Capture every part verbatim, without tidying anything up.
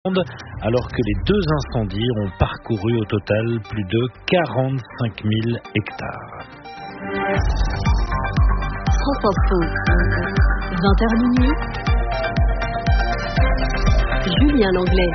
alors que les deux incendies ont parcouru au total plus de quarante-cinq mille hectares. France Info, vingt heures minuit, Julien Langlais.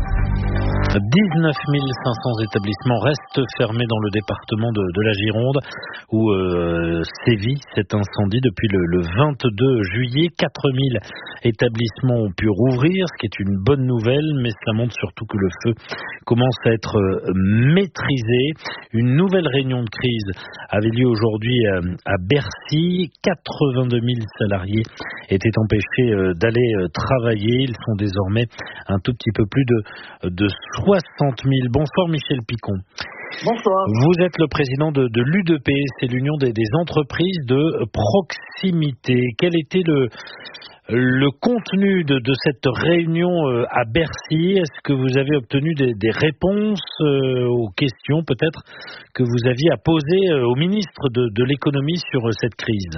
dix-neuf mille cinq cents établissements restent fermés dans le département de, de la Gironde où euh, sévit cet incendie depuis le, le vingt-deux juillet. quatre mille établissements ont pu rouvrir, ce qui est une bonne nouvelle, mais cela montre surtout que le feu commence à être maîtrisé. Une nouvelle réunion de crise avait lieu aujourd'hui à, à Bercy. quatre-vingt-deux mille salariés étaient empêchés d'aller travailler. Ils sont désormais un tout petit peu plus de, de soixante mille. Bonsoir Michel Picon. Bonsoir. Vous êtes le président de, de l'U D P, c'est l'Union des, des entreprises de proximité. Quel était le, le contenu de, de cette réunion à Bercy? Est-ce que vous avez obtenu des, des réponses euh, aux questions peut-être que vous aviez à poser au ministre de, de l'économie sur cette crise?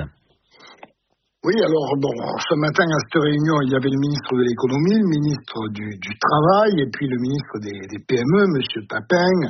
Oui, alors bon, ce matin à cette réunion, il y avait le ministre de l'économie, le ministre du, du travail et puis le ministre des, des P M E, monsieur Papin.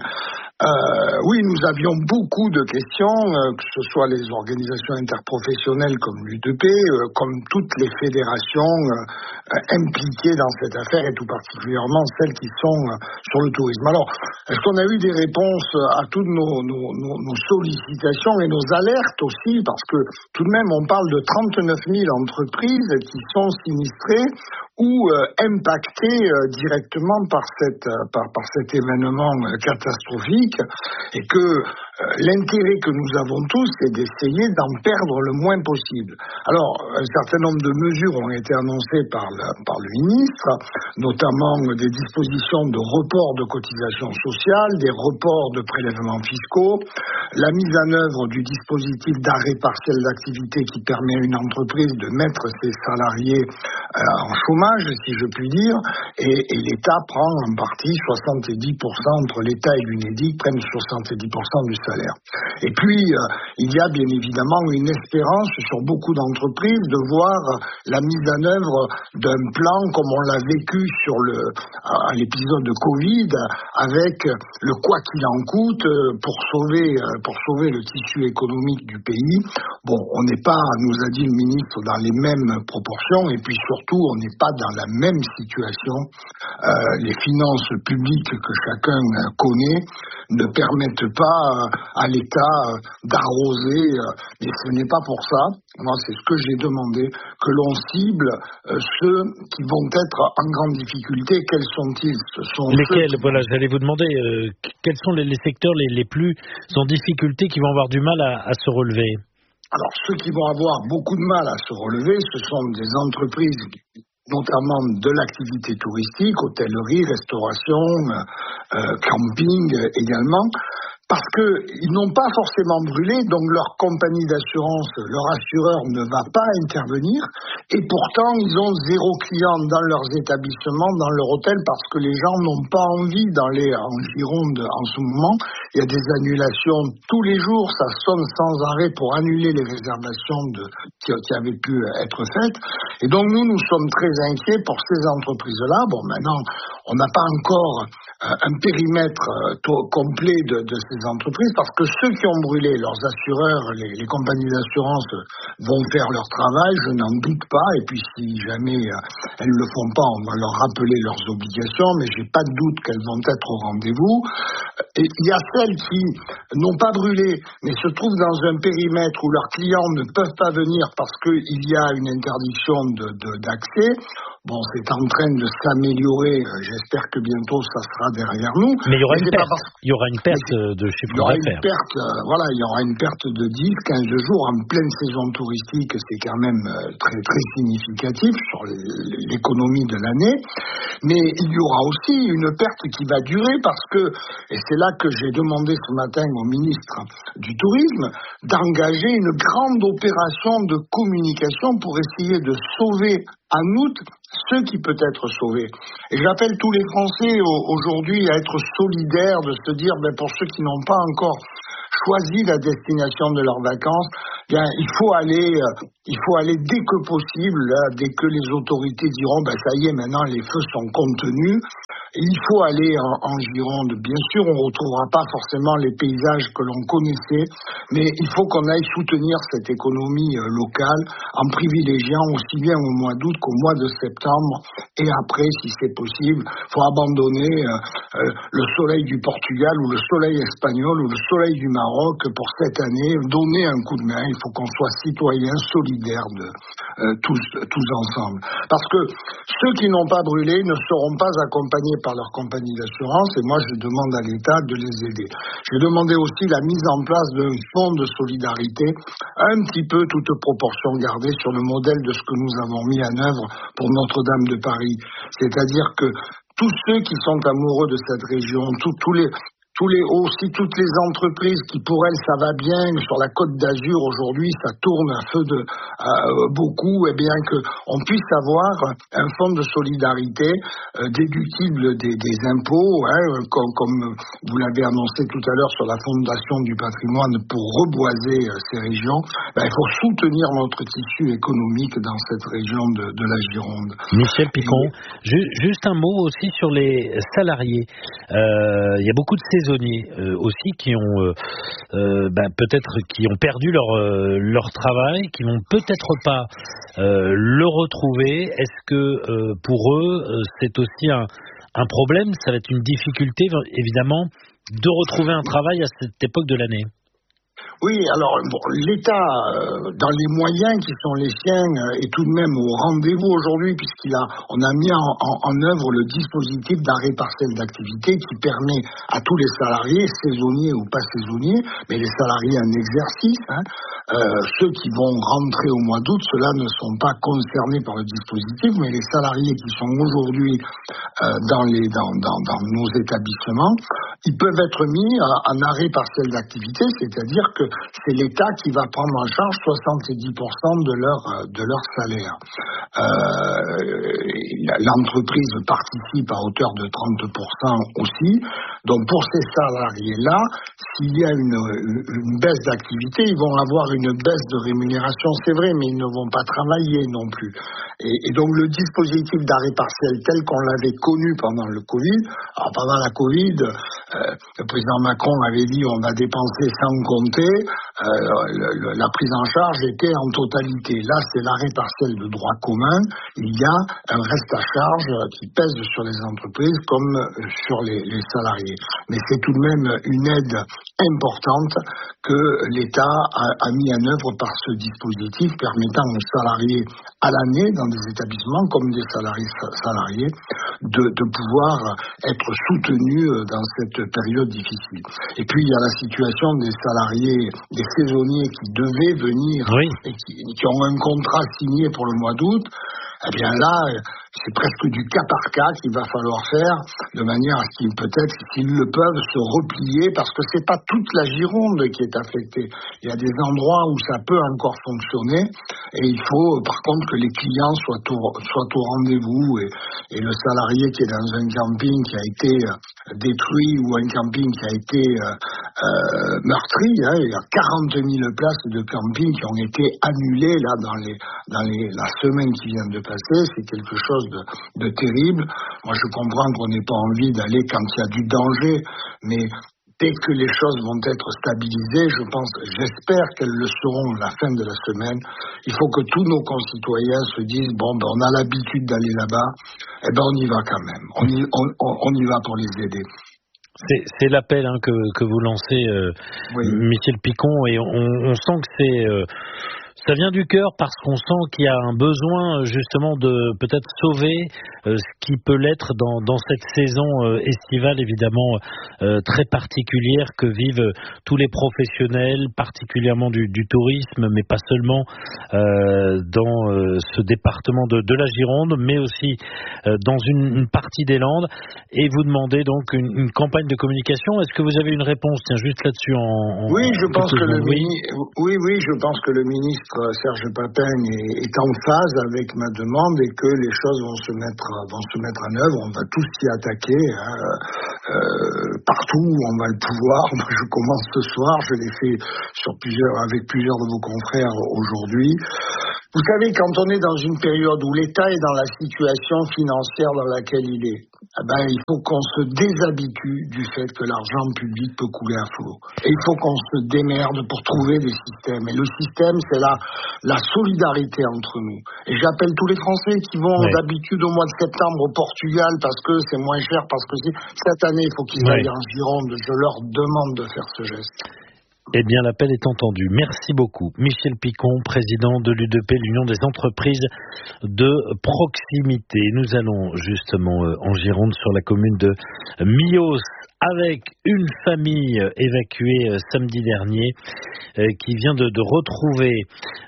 Euh, oui, nous avions beaucoup de questions, euh, que ce soit les organisations interprofessionnelles comme l'U D P, euh, comme toutes les fédérations euh, impliquées dans cette affaire et tout particulièrement celles qui sont euh, sur le tourisme. Alors, est-ce qu'on a eu des réponses à toutes nos, nos, nos, nos sollicitations et nos alertes aussi? Parce que tout de même, on parle de trente-neuf mille entreprises qui sont sinistrées ou euh, impactées euh, directement par, cette, euh, par, par cet événement euh, catastrophique, et que euh, l'intérêt que nous avons tous, c'est d'essayer d'en perdre le moins possible. Alors, un certain nombre de mesures ont été annoncées par le, par le ministre, notamment des dispositions de report de cotisations sociales, des reports de prélèvements fiscaux, la mise en œuvre du dispositif d'arrêt partiel d'activité qui permet à une entreprise de mettre ses salariés euh, en chômage, si je puis dire, et, et l'État prend en partie soixante-dix pour cent, entre l'État et l'UNEDIC, prennent soixante-dix pour cent du salaire. Et puis, euh, il y a bien évidemment une espérance sur beaucoup d'entreprises de voir la mise en œuvre d'un plan comme on l'a vécu sur le, à l'épisode de Covid, avec le quoi qu'il en coûte pour sauver, pour sauver le tissu économique du pays. Bon, on n'est pas, nous a dit le ministre, dans les mêmes proportions, et puis surtout, on n'est pas dans la même situation. Euh, les finances publiques que chacun connaît ne permettent pas à l'État d'arroser, mais ce n'est pas pour ça. Moi, c'est ce que j'ai demandé, que l'on cible ceux qui vont être en grande difficulté. Quels sont-ils? Ce sont lesquels? Qui... Voilà, j'allais vous demander euh, quels sont les, les secteurs les, les plus en difficulté, qui vont avoir du mal à, à se relever. Alors, ceux qui vont avoir beaucoup de mal à se relever, ce sont des entreprises, notamment de l'activité touristique, hôtellerie, restauration, euh, camping également, parce qu'ils n'ont pas forcément brûlé, donc leur compagnie d'assurance, leur assureur ne va pas intervenir, et pourtant ils ont zéro client dans leurs établissements, dans leur hôtel, parce que les gens n'ont pas envie d'aller en Gironde en ce moment. Il y a des annulations tous les jours, ça sonne sans arrêt pour annuler les réservations de, qui, qui avaient pu être faites, et donc nous, nous sommes très inquiets pour ces entreprises-là. Bon, maintenant, on n'a pas encore euh, un périmètre euh, complet de, de ces entreprises, parce que ceux qui ont brûlé, leurs assureurs, les, les compagnies d'assurance vont faire leur travail, je n'en doute pas, et puis si jamais euh, elles ne le font pas, on va leur rappeler leurs obligations, mais j'ai pas de doute qu'elles vont être au rendez-vous. Et il y a celles qui n'ont pas brûlé, mais se trouvent dans un périmètre où leurs clients ne peuvent pas venir parce qu'il y a une interdiction de, de, d'accès. Bon, c'est en train de s'améliorer. J'espère que bientôt, ça sera derrière nous. Mais il y aura, une perte. Parce... Il y aura une perte de chiffre d'affaires. Il y aura une perte, euh, voilà, il y aura une perte de dix, quinze jours en pleine saison touristique. C'est quand même euh, très, très significatif sur l'économie de l'année. Mais il y aura aussi une perte qui va durer parce que, et c'est là que j'ai demandé ce matin au ministre du Tourisme, d'engager une grande opération de communication pour essayer de sauver en août ce qui peut être sauvé. Et j'appelle tous les Français aujourd'hui à être solidaires, de se dire, ben, pour ceux qui n'ont pas encore choisi la destination de leurs vacances, bien, il faut aller, euh, il faut aller dès que possible, là, dès que les autorités diront, ben ça y est, maintenant les feux sont contenus. Il faut aller en, en Gironde. Bien sûr, on ne retrouvera pas forcément les paysages que l'on connaissait, mais il faut qu'on aille soutenir cette économie euh, locale en privilégiant aussi bien au mois d'août qu'au mois de septembre. Et après, si c'est possible, il faut abandonner euh, euh, le soleil du Portugal ou le soleil espagnol ou le soleil du Maroc pour cette année, donner un coup de main. Il faut qu'on soit citoyens solidaires de, euh, tous, tous ensemble. Parce que ceux qui n'ont pas brûlé ne seront pas accompagnés par leur compagnie d'assurance, et moi je demande à l'État de les aider. J'ai demandé aussi la mise en place d'un fonds de solidarité, un petit peu toute proportion gardée sur le modèle de ce que nous avons mis en œuvre pour Notre-Dame de Paris. C'est-à-dire que tous ceux qui sont amoureux de cette région, tous, tous les... Tous les, aussi toutes les entreprises qui pour elles ça va bien sur la Côte d'Azur aujourd'hui ça tourne à feu de euh, beaucoup, et eh bien que on puisse avoir un fonds de solidarité euh, déductible des, des impôts, hein, comme, comme vous l'avez annoncé tout à l'heure sur la Fondation du patrimoine pour reboiser euh, ces régions. Ben, il faut soutenir notre tissu économique dans cette région de, de la Gironde. Michel Picon, Et... juste un mot aussi sur les salariés. Euh, il y a beaucoup de saisonniers Euh, aussi qui ont euh, euh, bah, peut-être qui ont perdu leur euh, leur travail, qui vont peut-être pas euh, le retrouver. Est-ce que euh, pour eux euh, c'est aussi un, un problème? Ça va être une difficulté évidemment de retrouver un travail à cette époque de l'année. Oui, alors bon, l'État, euh, dans les moyens qui sont les siens, euh, est tout de même au rendez-vous aujourd'hui, puisqu'il a, on a mis en, en, en œuvre le dispositif d'arrêt partiel d'activité qui permet à tous les salariés, saisonniers ou pas saisonniers, mais les salariés en exercice, hein, euh, ceux qui vont rentrer au mois d'août, ceux-là ne sont pas concernés par le dispositif, mais les salariés qui sont aujourd'hui euh, dans, les, dans, dans, dans nos établissements, ils peuvent être mis en arrêt partiel d'activité, c'est-à-dire que c'est l'État qui va prendre en charge soixante-dix pour cent de leur, de leur salaire. Euh, l'entreprise participe à hauteur de trente pour cent aussi. Donc pour ces salariés-là, s'il y a une, une baisse d'activité, ils vont avoir une baisse de rémunération, c'est vrai, mais ils ne vont pas travailler non plus. Et, et donc le dispositif d'arrêt partiel tel qu'on l'avait connu pendant le Covid, alors pendant la Covid, euh, le président Macron avait dit on va dépenser sans compter, euh, le, le, la prise en charge était en totalité. Là, c'est l'arrêt partiel de droit commun. Il y a un reste à charge qui pèse sur les entreprises comme sur les, les salariés. Mais c'est tout de même une aide importante que l'État a, a mis en œuvre par ce dispositif permettant aux salariés à l'année dans des établissements comme des salariés salariés de, de pouvoir être soutenus dans cette période difficile. Et puis il y a la situation des salariés, des saisonniers qui devaient venir oui. et qui, qui ont un contrat signé pour le mois d'août. Eh bien là, c'est presque du cas par cas qu'il va falloir faire, de manière à ce qu'ils peut-être, s'ils le peuvent, se replier, parce que c'est pas toute la Gironde qui est affectée. Il y a des endroits où ça peut encore fonctionner, et il faut par contre que les clients soient au, soient au rendez-vous, et, et le salarié qui est dans un camping qui a été détruit ou un camping qui a été euh, euh, meurtri, hein, il y a quarante mille places de camping qui ont été annulées là dans les dans les la semaine qui vient de passer. C'est quelque chose de, de terrible. Moi, je comprends qu'on n'ait pas envie d'aller quand il y a du danger, mais dès que les choses vont être stabilisées, je pense, j'espère qu'elles le seront à la fin de la semaine, il faut que tous nos concitoyens se disent, bon, ben, on a l'habitude d'aller là-bas, eh ben, on y va quand même. On y, on, on y va pour les aider. C'est, c'est l'appel hein, que, que vous lancez, euh, oui. Michel Picon, et on, on sent que c'est... Euh, ça vient du cœur parce qu'on sent qu'il y a un besoin justement de peut-être sauver euh, ce qui peut l'être dans, dans cette saison euh, estivale évidemment euh, très particulière que vivent tous les professionnels, particulièrement du, du tourisme, mais pas seulement euh, dans euh, ce département de, de la Gironde, mais aussi euh, dans une, une partie des Landes. Et vous demandez donc une, une campagne de communication. Est-ce que vous avez une réponse, tiens, juste là-dessus en, en Oui, je pense que le mini... oui, oui, je pense que le ministre Serge Papin est, est en phase avec ma demande et que les choses vont se mettre, vont se mettre en œuvre. On va tous s'y attaquer, hein, euh, partout où on a le pouvoir. Moi, je commence ce soir, je l'ai fait sur plusieurs, avec plusieurs de vos confrères aujourd'hui. Vous savez, quand on est dans une période où l'État est dans la situation financière dans laquelle il est, eh ben, il faut qu'on se déshabitue du fait que l'argent public peut couler à flot. Et il faut qu'on se démerde pour trouver des systèmes. Et le système, c'est la, la solidarité entre nous. Et j'appelle tous les Français qui vont ouais. d'habitude au mois de septembre au Portugal parce que c'est moins cher, parce que c'est... cette année, il faut qu'ils ouais. aillent en Gironde. Je leur demande de faire ce geste. Eh bien, l'appel est entendu. Merci beaucoup. Michel Picon, président de l'U D P, l'Union des entreprises de proximité. Nous allons justement en Gironde, sur la commune de Millos, avec une famille évacuée samedi dernier qui vient de, de retrouver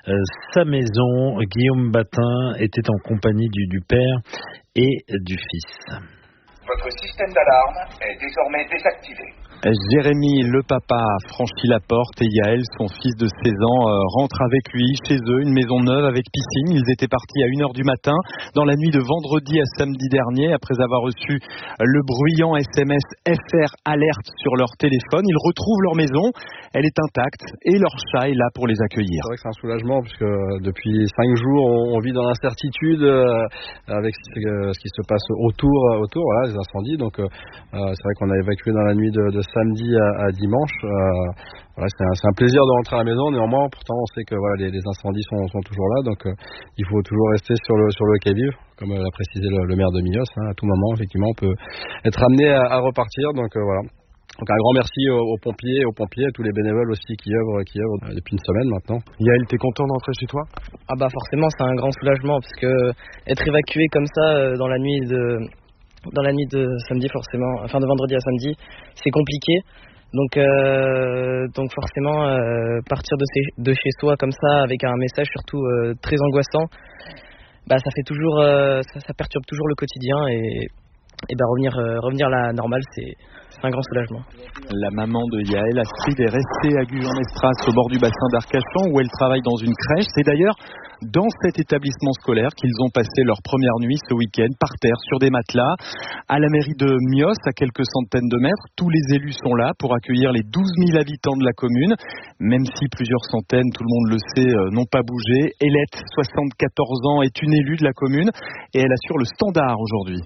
sa maison. Guillaume Batin était en compagnie du, du père et du fils. Votre système d'alarme est désormais désactivé. Jérémy, le papa, a franchi la porte et Yaël, son fils de seize ans, euh, rentre avec lui chez eux, une maison neuve avec piscine. Ils étaient partis à une heure du matin dans la nuit de vendredi à samedi dernier après avoir reçu le bruyant S M S F R alerte sur leur téléphone. Ils retrouvent leur maison, elle est intacte et leur chat est là pour les accueillir. C'est vrai que c'est un soulagement puisque depuis cinq jours on, on vit dans l'incertitude euh, avec ce, ce qui se passe autour, autour voilà, des incendies. Donc euh, c'est vrai qu'on a évacué dans la nuit de, de samedi à, à dimanche. Euh, voilà, c'est, un, c'est un plaisir de rentrer à la maison. Néanmoins, pourtant, on sait que voilà, les, les incendies sont, sont toujours là, donc euh, il faut toujours rester sur le sur le qui-vive, comme l'a précisé le, le maire de Millos. Hein, à tout moment, effectivement, on peut être amené à, à repartir. Donc euh, voilà. Donc un grand merci aux, aux pompiers, aux pompiers, à tous les bénévoles aussi qui œuvrent, qui œuvrent depuis une semaine maintenant. Yaël, t'es content de rentrer chez toi ? Ah bah forcément, c'est un grand soulagement parce que être évacué comme ça dans la nuit de dans la nuit de samedi forcément, enfin de vendredi à samedi, c'est compliqué. Donc euh, donc forcément euh, partir de, ces, de chez soi comme ça avec un message surtout euh, très angoissant, bah ça fait toujours euh, ça, ça perturbe toujours le quotidien et et bah revenir euh, revenir à la normale, c'est c'est un grand soulagement. La maman de Yaël, Astrid, est restée à Gujan-Mestras au bord du bassin d'Arcachon où elle travaille dans une crèche. C'est d'ailleurs dans cet établissement scolaire qu'ils ont passé leur première nuit ce week-end, par terre, sur des matelas. À la mairie de Millos, à quelques centaines de mètres, tous les élus sont là pour accueillir les douze mille habitants de la commune. Même si plusieurs centaines, tout le monde le sait, n'ont pas bougé. Hélette, soixante-quatorze ans, est une élue de la commune et elle assure le standard aujourd'hui.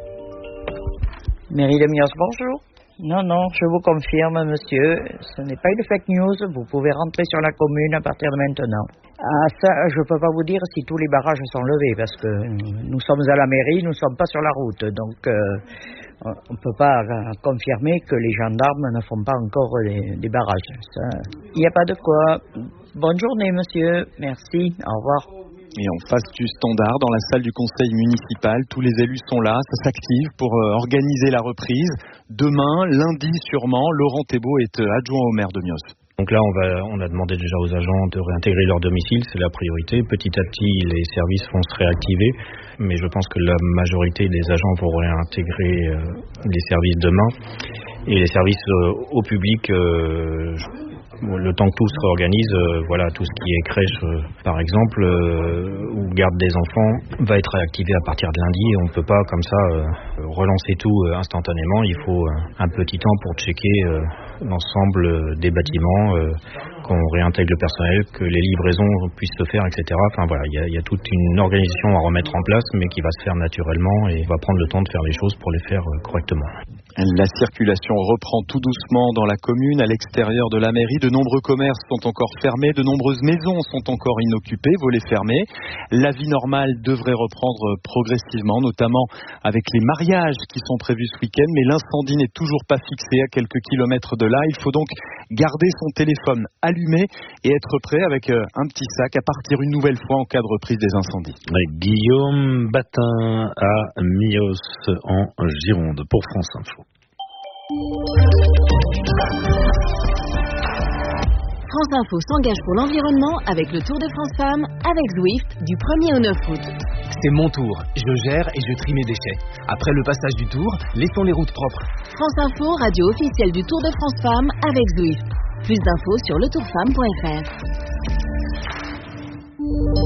Mairie de Millos, bonjour. Non, non, je vous confirme, monsieur, ce n'est pas une fake news, vous pouvez rentrer sur la commune à partir de maintenant. Ah, ça, je ne peux pas vous dire si tous les barrages sont levés, parce que nous sommes à la mairie, nous ne sommes pas sur la route, donc euh, on ne peut pas euh, confirmer que les gendarmes ne font pas encore des, des barrages. Il n'y a pas de quoi. Bonne journée, monsieur, merci, au revoir. Et en face du standard, dans la salle du conseil municipal, tous les élus sont là, ça s'active pour euh, organiser la reprise. Demain, lundi sûrement, Laurent Thébault est euh, adjoint au maire de Millos. Donc là, on, va, on a demandé déjà aux agents de réintégrer leur domicile, c'est la priorité. Petit à petit, les services vont se réactiver, mais je pense que la majorité des agents vont réintégrer euh, les services demain. Et les services euh, au public... Euh, le temps que tout se réorganise, euh, voilà, tout ce qui est crèche, euh, par exemple, euh, ou garde des enfants, va être réactivé à partir de lundi. Et on ne peut pas comme ça euh, relancer tout euh, instantanément. Il faut euh, un petit temps pour checker euh, l'ensemble euh, des bâtiments, euh, qu'on réintègre le personnel, que les livraisons puissent se faire, et cetera. Enfin voilà, il y a, il y a toute une organisation à remettre en place, mais qui va se faire naturellement et on va prendre le temps de faire les choses pour les faire euh, correctement. La circulation reprend tout doucement dans la commune, à l'extérieur de la mairie. De nombreux commerces sont encore fermés, de nombreuses maisons sont encore inoccupées, volets fermés. La vie normale devrait reprendre progressivement, notamment avec les mariages qui sont prévus ce week-end. Mais l'incendie n'est toujours pas fixé à quelques kilomètres de là. Il faut donc garder son téléphone allumé et être prêt avec un petit sac à partir une nouvelle fois en cas de reprise des incendies. Guillaume Batin à Millos en Gironde pour France Info. France Info s'engage pour l'environnement avec le Tour de France Femmes avec Zwift du premier au neuf août. C'est mon tour, je gère et je trie mes déchets. Après le passage du tour, laissons les routes propres. France Info, radio officielle du Tour de France Femmes avec Zwift. Plus d'infos sur le tour femme point f r.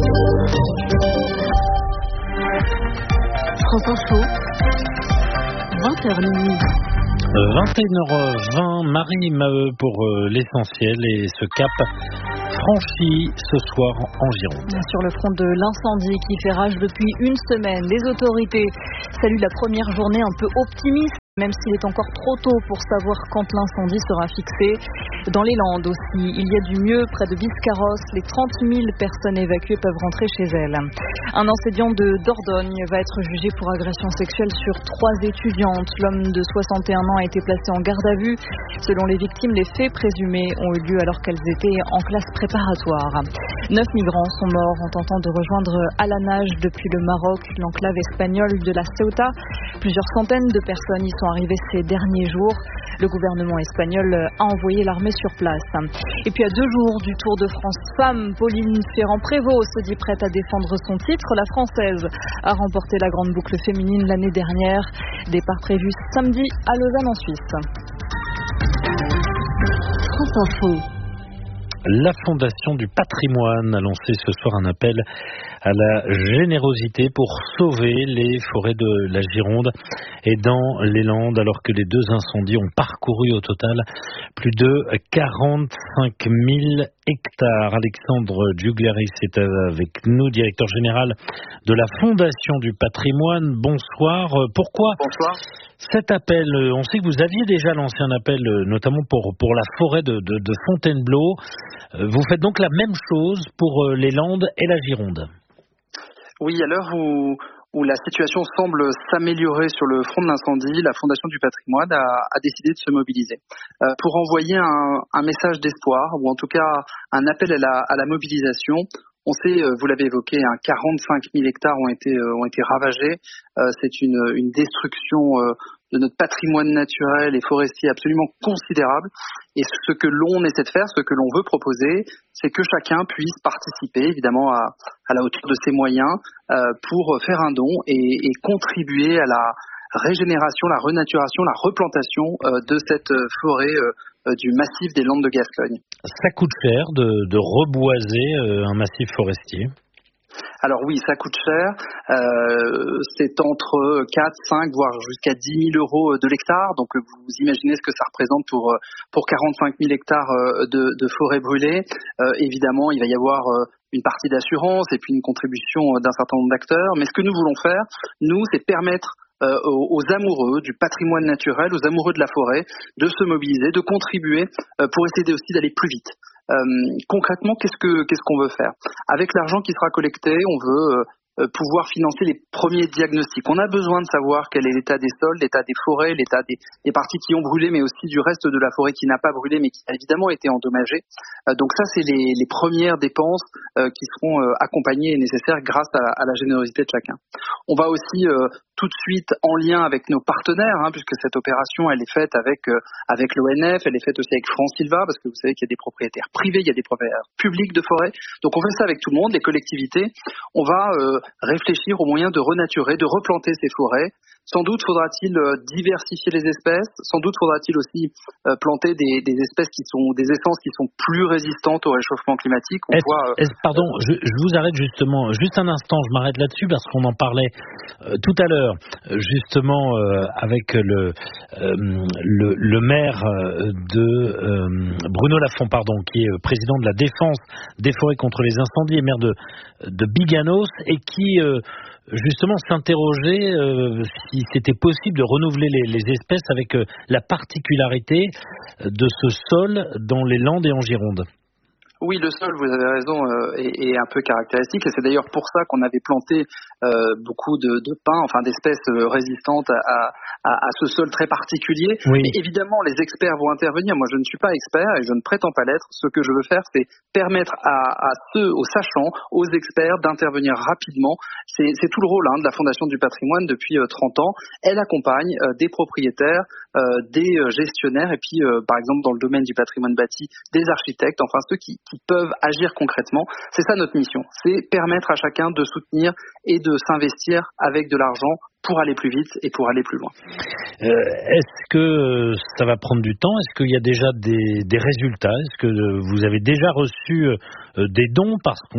France Info, vingt heures minuit. vingt et une heures vingt, Marie Maheu pour euh, l'essentiel et ce cap franchi ce soir en Gironde. Sur le front de l'incendie qui fait rage depuis une semaine, les autorités saluent la première journée un peu optimiste, même s'il est encore trop tôt pour savoir quand l'incendie sera fixé. Dans les Landes aussi, il y a du mieux près de Biscarrosse. Les trente mille personnes évacuées peuvent rentrer chez elles. Un enseignant de Dordogne va être jugé pour agression sexuelle sur trois étudiantes. L'homme de soixante et un ans a été placé en garde à vue. Selon les victimes, les faits présumés ont eu lieu alors qu'elles étaient en classe préparatoire. Neuf migrants sont morts en tentant de rejoindre à la nage depuis le Maroc, l'enclave espagnole de la Ceuta. Plusieurs centaines de personnes y sont arrivées ces derniers jours. Le gouvernement espagnol a envoyé l'armée sur place. Et puis à deux jours du Tour de France Femmes, Pauline Ferrand-Prévot se dit prête à défendre son titre. La Française a remporté la grande boucle féminine l'année dernière. Départ prévu samedi à Lausanne en Suisse. France Info. La Fondation du Patrimoine a lancé ce soir un appel à la générosité pour sauver les forêts de la Gironde et dans les Landes, alors que les deux incendies ont parcouru au total plus de quarante-cinq mille hectares. Alexandre Dugleris est avec nous, directeur général de la Fondation du Patrimoine. Bonsoir. Pourquoi Bonsoir. Cet appel? On sait que vous aviez déjà lancé un appel, notamment pour, pour la forêt de, de, de Fontainebleau. Vous faites donc la même chose pour les Landes et la Gironde? Oui, à l'heure où, où la situation semble s'améliorer sur le front de l'incendie, la Fondation du Patrimoine a, a décidé de se mobiliser euh, pour envoyer un, un message d'espoir, ou en tout cas un appel à la, à la mobilisation. On sait, vous l'avez évoqué, hein, quarante-cinq mille hectares ont été euh, ont été ravagés. Euh, c'est une, une destruction euh, de notre patrimoine naturel et forestier absolument considérable. Et ce que l'on essaie de faire, ce que l'on veut proposer, c'est que chacun puisse participer, évidemment à, à la hauteur de ses moyens, euh, pour faire un don et, et contribuer à la régénération, la renaturation, la replantation euh, de cette forêt euh, du massif des Landes de Gascogne. Ça coûte cher de, de reboiser euh, un massif forestier? Alors oui, ça coûte cher. Euh, c'est entre quatre, cinq, voire jusqu'à dix mille euros de l'hectare. Donc vous imaginez ce que ça représente pour pour quarante-cinq mille hectares de, de forêt brûlée. Euh, évidemment, il va y avoir une partie d'assurance et puis une contribution d'un certain nombre d'acteurs. Mais ce que nous voulons faire, nous, c'est permettre Euh, aux, aux amoureux du patrimoine naturel, aux amoureux de la forêt, de se mobiliser, de contribuer euh, pour essayer aussi d'aller plus vite. Euh, concrètement, qu'est-ce que qu'est-ce qu'on veut faire? Avec l'argent qui sera collecté, on veut euh, euh, pouvoir financer les premiers diagnostics. On a besoin de savoir quel est l'état des sols, l'état des forêts, l'état des, des parties qui ont brûlé, mais aussi du reste de la forêt qui n'a pas brûlé, mais qui a évidemment été endommagée. Euh, donc ça, c'est les, les premières dépenses euh, qui seront euh, accompagnées et nécessaires grâce à, à la générosité de chacun. On va aussi euh, tout de suite en lien avec nos partenaires, hein, puisque cette opération, elle est faite avec euh, avec l'O N F, elle est faite aussi avec France Sylva, parce que vous savez qu'il y a des propriétaires privés, il y a des propriétaires publics de forêt. Donc on fait ça avec tout le monde, les collectivités. On va euh, réfléchir aux moyens de renaturer, de replanter ces forêts. Sans doute faudra-t-il euh, diversifier les espèces. Sans doute faudra-t-il aussi euh, planter des, des espèces qui sont des essences qui sont plus résistantes au réchauffement climatique. On est-ce, voit, euh, est-ce, pardon, euh, je, je vous arrête justement, juste un instant, je m'arrête là-dessus parce qu'on en parlait euh, tout à l'heure, justement euh, avec le, euh, le le maire de euh, Bruno Lafont, pardon, qui est président de la défense des forêts contre les incendies et maire de de Biganos et qui euh, justement s'interroger euh, si c'était possible de renouveler les, les espèces avec euh, la particularité de ce sol dans les Landes et en Gironde. Oui, le sol, vous avez raison, euh, est, est un peu caractéristique et c'est d'ailleurs pour ça qu'on avait planté euh, beaucoup de, de pins, enfin d'espèces euh, résistantes à, à, à ce sol très particulier. Oui. Mais évidemment, les experts vont intervenir. Moi, je ne suis pas expert et je ne prétends pas l'être. Ce que je veux faire, c'est permettre à, à ceux, aux sachants, aux experts d'intervenir rapidement. C'est, c'est tout le rôle hein, de la Fondation du Patrimoine depuis euh, trente ans. Elle accompagne euh, des propriétaires, euh, des euh, gestionnaires et puis, euh, par exemple, dans le domaine du patrimoine bâti, des architectes, enfin ceux qui, qui qui peuvent agir concrètement. C'est ça notre mission, c'est permettre à chacun de soutenir et de s'investir avec de l'argent pour aller plus vite et pour aller plus loin. Euh, est-ce que ça va prendre du temps ? Est-ce qu'il y a déjà des, des résultats ? Est-ce que vous avez déjà reçu euh, des dons ? Parce que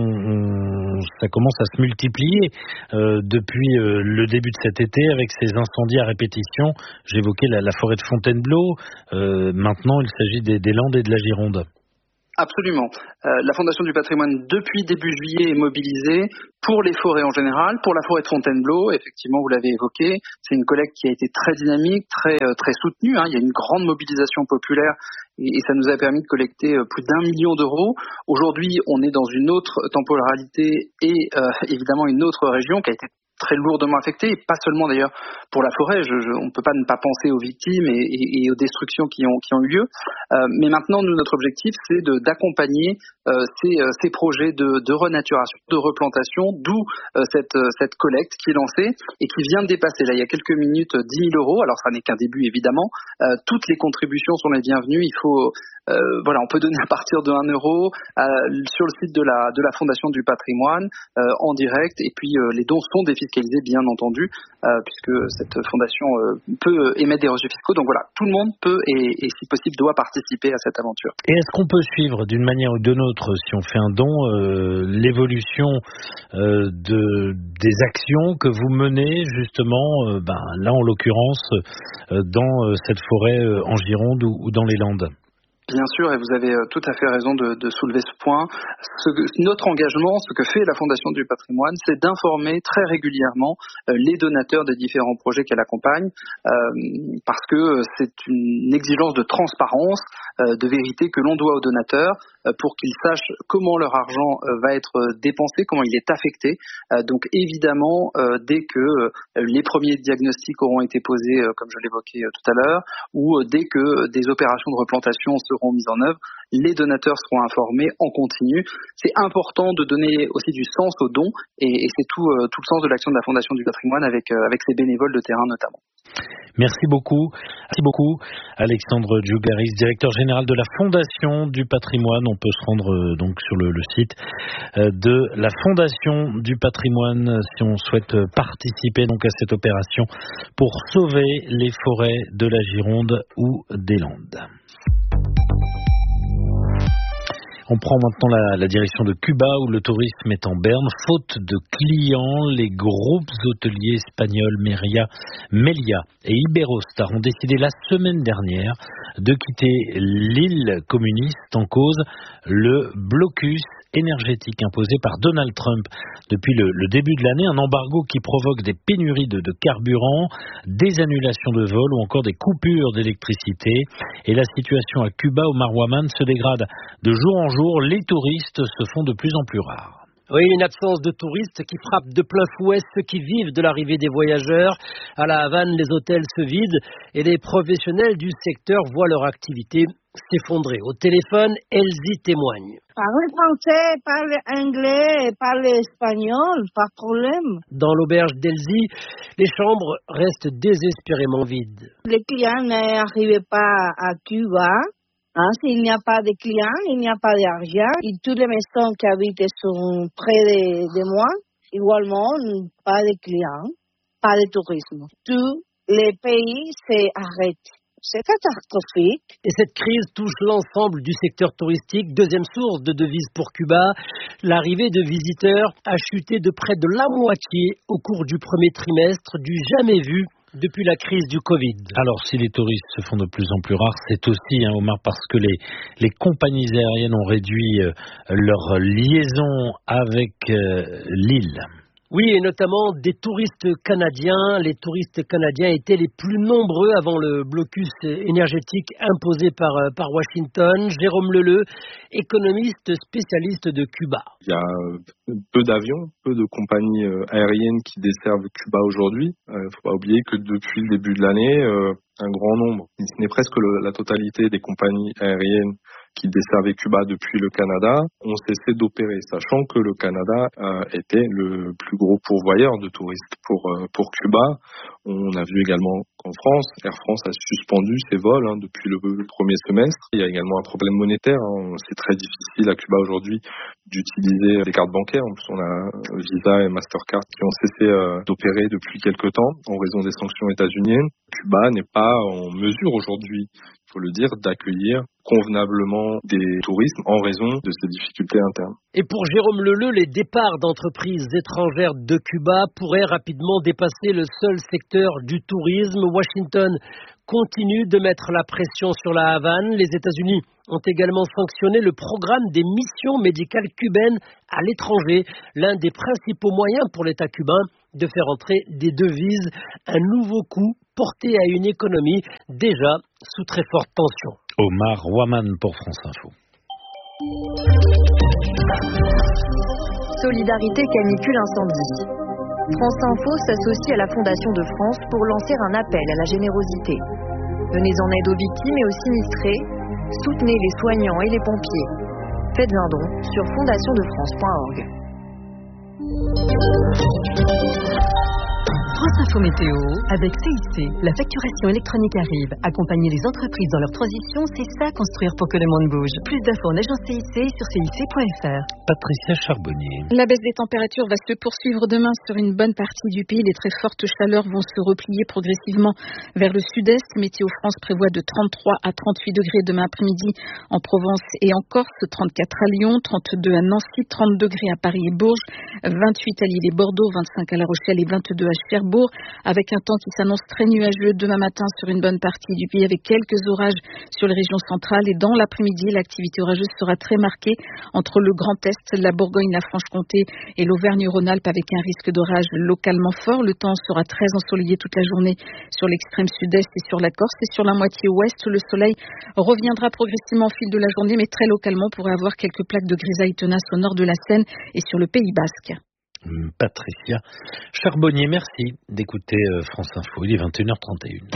ça commence à se multiplier euh, depuis euh, le début de cet été avec ces incendies à répétition. J'évoquais la, la forêt de Fontainebleau. Euh, maintenant, il s'agit des, des Landes et de la Gironde. Absolument. Euh, la Fondation du patrimoine, depuis début juillet, est mobilisée pour les forêts en général, pour la forêt de Fontainebleau. Effectivement, vous l'avez évoqué, c'est une collecte qui a été très dynamique, très euh, très soutenue. Hein. Il y a une grande mobilisation populaire et, et ça nous a permis de collecter euh, plus d'un million d'euros. Aujourd'hui, on est dans une autre temporalité et euh, évidemment une autre région qui a été très lourdement affectée, et pas seulement d'ailleurs pour la forêt. Je, je, on ne peut pas ne pas penser aux victimes et, et, et aux destructions qui ont, qui ont eu lieu. Euh, mais maintenant, nous, notre objectif, c'est de, d'accompagner euh, ces, euh, ces projets de, de renaturation, de replantation, d'où euh, cette, cette collecte qui est lancée et qui vient de dépasser, là, il y a quelques minutes, dix mille euros. Alors, ça n'est qu'un début, évidemment. Euh, toutes les contributions sont les bienvenues. Il faut, euh, voilà, on peut donner à partir de un euro euh, sur le site de la, de la Fondation du patrimoine euh, en direct. Et puis, euh, les dons sont défiscalisés, bien entendu, euh, puisque cette fondation euh, peut émettre des reçus fiscaux. Donc voilà, tout le monde peut et, et si possible doit participer à cette aventure. Et est-ce qu'on peut suivre d'une manière ou d'une autre, si on fait un don, euh, l'évolution euh, de, des actions que vous menez justement, euh, ben, là en l'occurrence, euh, dans euh, cette forêt euh, en Gironde ou, ou dans les Landes ? Bien sûr, et vous avez tout à fait raison de, de soulever ce point. Ce, notre engagement, ce que fait la Fondation du patrimoine, c'est d'informer très régulièrement euh, les donateurs des différents projets qu'elle accompagne, euh, parce que c'est une exigence de transparence, euh, de vérité que l'on doit aux donateurs, euh, pour qu'ils sachent comment leur argent euh, va être dépensé, comment il est affecté. Euh, donc évidemment, euh, dès que euh, les premiers diagnostics auront été posés, euh, comme je l'évoquais euh, tout à l'heure, ou euh, dès que des opérations de replantation seront mises en œuvre, les donateurs seront informés en continu. C'est important de donner aussi du sens aux dons et, et c'est tout, euh, tout le sens de l'action de la Fondation du patrimoine avec, euh, avec ses bénévoles de terrain notamment. Merci beaucoup. Merci beaucoup, Alexandre Djougaris, directeur général de la Fondation du patrimoine. On peut se rendre euh, donc sur le, le site euh, de la Fondation du patrimoine si on souhaite participer donc à cette opération pour sauver les forêts de la Gironde ou des Landes. On prend maintenant la, la direction de Cuba où le tourisme est en berne. Faute de clients, les groupes hôteliers espagnols Meria, Melia et Iberostar ont décidé la semaine dernière de quitter l'île communiste en cause le blocus énergétique imposé par Donald Trump depuis le, le début de l'année, un embargo qui provoque des pénuries de, de carburant, des annulations de vols ou encore des coupures d'électricité. Et la situation à Cuba, Omar Waman, se dégrade de jour en jour. Les touristes se font de plus en plus rares. Oui, une absence de touristes qui frappe de plein fouet ceux qui vivent de l'arrivée des voyageurs. À La Havane, les hôtels se vident et les professionnels du secteur voient leur activité s'effondrer. Au téléphone, Elsie témoigne. Parle français, parle anglais, parle espagnol, pas de problème. Dans l'auberge d'Elsie, les chambres restent désespérément vides. Les clients n'arrivent pas à Cuba. Hein, s'il n'y a pas de clients, il n'y a pas d'argent. Et toutes les maisons qui habitent sont près de, de moi, également, pas de clients, pas de tourisme. Tous les pays s'arrêtent. C'est catastrophique. Et cette crise touche l'ensemble du secteur touristique. Deuxième source de devises pour Cuba, l'arrivée de visiteurs a chuté de près de la moitié au cours du premier trimestre, du jamais vu depuis la crise du Covid. Alors, si les touristes se font de plus en plus rares, c'est aussi, hein, Omar, parce que les, les compagnies aériennes ont réduit euh, leur liaison avec euh, l'île. Oui, et notamment des touristes canadiens. Les touristes canadiens étaient les plus nombreux avant le blocus énergétique imposé par, par Washington. Jérôme Leleu, économiste spécialiste de Cuba. Il y a peu d'avions, peu de compagnies aériennes qui desservent Cuba aujourd'hui. Il ne faut pas oublier que depuis le début de l'année, un grand nombre, ce n'est presque le, la totalité des compagnies aériennes qui desservaient Cuba depuis le Canada ont cessé d'opérer, sachant que le Canada euh, était le plus gros pourvoyeur de touristes pour euh, pour Cuba. On a vu également qu'en France, Air France a suspendu ses vols hein, depuis le, le premier semestre. Il y a également un problème monétaire. Hein. C'est très difficile à Cuba aujourd'hui d'utiliser les cartes bancaires. En plus, on a Visa et Mastercard qui ont cessé euh, d'opérer depuis quelque temps en raison des sanctions états-uniennes. Cuba n'est pas en mesure aujourd'hui, il faut le dire, d'accueillir convenablement des touristes en raison de ces difficultés internes. Et pour Jérôme Leleu, les départs d'entreprises étrangères de Cuba pourraient rapidement dépasser le seul secteur du tourisme. Washington continue de mettre la pression sur la Havane. Les États-Unis ont également sanctionné le programme des missions médicales cubaines à l'étranger, l'un des principaux moyens pour l'État cubain de faire entrer des devises, un nouveau coup porté à une économie déjà sous très forte tension. Omar Waman pour France Info. Solidarité canicule incendie. France Info s'associe à la Fondation de France pour lancer un appel à la générosité. Venez en aide aux victimes et aux sinistrés. Soutenez les soignants et les pompiers. Faites un don sur fondation de france point org. France Info Météo, avec C I C, la facturation électronique arrive. Accompagner les entreprises dans leur transition, c'est ça construire pour que le monde bouge. Plus d'infos en agence C I C sur C I C point F R. Patricia Charbonnier. La baisse des températures va se poursuivre demain sur une bonne partie du pays. Les très fortes chaleurs vont se replier progressivement vers le sud-est. Météo France prévoit de trente-trois à trente-huit degrés demain après-midi en Provence et en Corse, trente-quatre à Lyon, trente-deux à Nancy, trente degrés à Paris et Bourges, vingt-huit à Lille et Bordeaux, vingt-cinq à La Rochelle et vingt-deux à Cherbourg. Avec un temps qui s'annonce très nuageux demain matin sur une bonne partie du pays avec quelques orages sur les régions centrales et dans l'après-midi l'activité orageuse sera très marquée entre le Grand Est, la Bourgogne, la Franche-Comté et l'Auvergne-Rhône-Alpes avec un risque d'orage localement fort. Le temps sera très ensoleillé toute la journée sur l'extrême sud-est et sur la Corse et sur la moitié ouest. Le soleil reviendra progressivement au fil de la journée mais très localement on pourrait avoir quelques plaques de grisaille tenace au nord de la Seine et sur le Pays Basque. Patricia Charbonnier, merci d'écouter France Info. Il est vingt et une heures trente et une.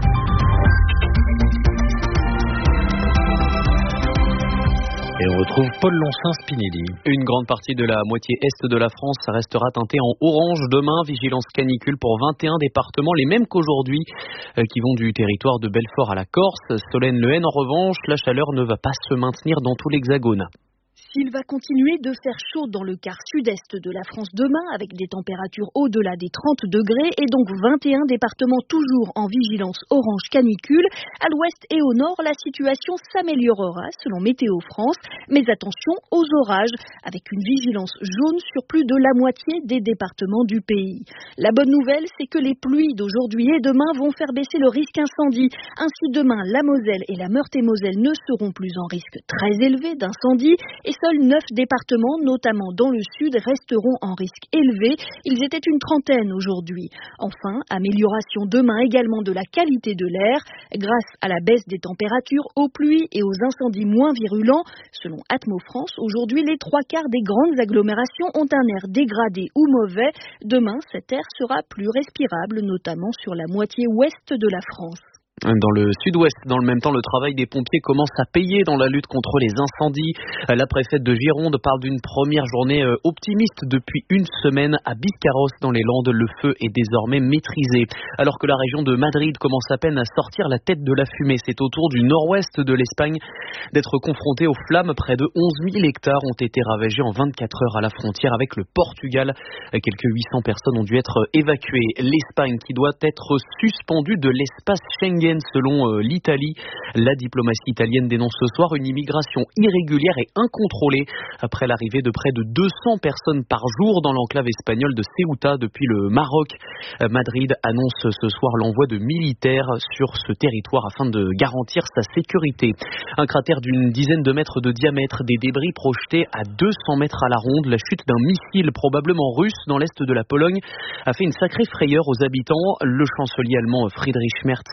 Et on retrouve Paul Loncin-Spinelli. Une grande partie de la moitié est de la France restera teintée en orange demain. Vigilance canicule pour vingt et un départements, les mêmes qu'aujourd'hui, qui vont du territoire de Belfort à la Corse. Solène Lehen, en revanche, la chaleur ne va pas se maintenir dans tout l'Hexagone. Il va continuer de faire chaud dans le quart sud-est de la France demain avec des températures au-delà des trente degrés et donc vingt et un départements toujours en vigilance orange canicule. À l'ouest et au nord, la situation s'améliorera selon Météo France, mais attention aux orages avec une vigilance jaune sur plus de la moitié des départements du pays. La bonne nouvelle, c'est que les pluies d'aujourd'hui et demain vont faire baisser le risque incendie. Ainsi demain, la Moselle et la Meurthe-et-Moselle ne seront plus en risque très élevé d'incendie et seuls neuf départements, notamment dans le sud, resteront en risque élevé. Ils étaient une trentaine aujourd'hui. Enfin, amélioration demain également de la qualité de l'air grâce à la baisse des températures, aux pluies et aux incendies moins virulents. Selon Atmo France, aujourd'hui, les trois quarts des grandes agglomérations ont un air dégradé ou mauvais. Demain, cet air sera plus respirable, notamment sur la moitié ouest de la France. Dans le sud-ouest, dans le même temps, le travail des pompiers commence à payer dans la lutte contre les incendies. La préfète de Gironde parle d'une première journée optimiste depuis une semaine à Biscarrosse dans les Landes. Le feu est désormais maîtrisé. Alors que la région de Madrid commence à peine à sortir la tête de la fumée, c'est au tour du nord-ouest de l'Espagne d'être confronté aux flammes. Près de onze mille hectares ont été ravagés en vingt-quatre heures à la frontière avec le Portugal. Quelques huit cents personnes ont dû être évacuées. L'Espagne qui doit être suspendue de l'espace Schengen selon euh, l'Italie. La diplomatie italienne dénonce ce soir une immigration irrégulière et incontrôlée après l'arrivée de près de deux cents personnes par jour dans l'enclave espagnole de Ceuta depuis le Maroc. Euh, Madrid annonce ce soir l'envoi de militaires sur ce territoire afin de garantir sa sécurité. Un cratère d'une dizaine de mètres de diamètre, des débris projetés à deux cents mètres à la ronde, la chute d'un missile probablement russe dans l'est de la Pologne a fait une sacrée frayeur aux habitants. Le chancelier allemand Friedrich Merz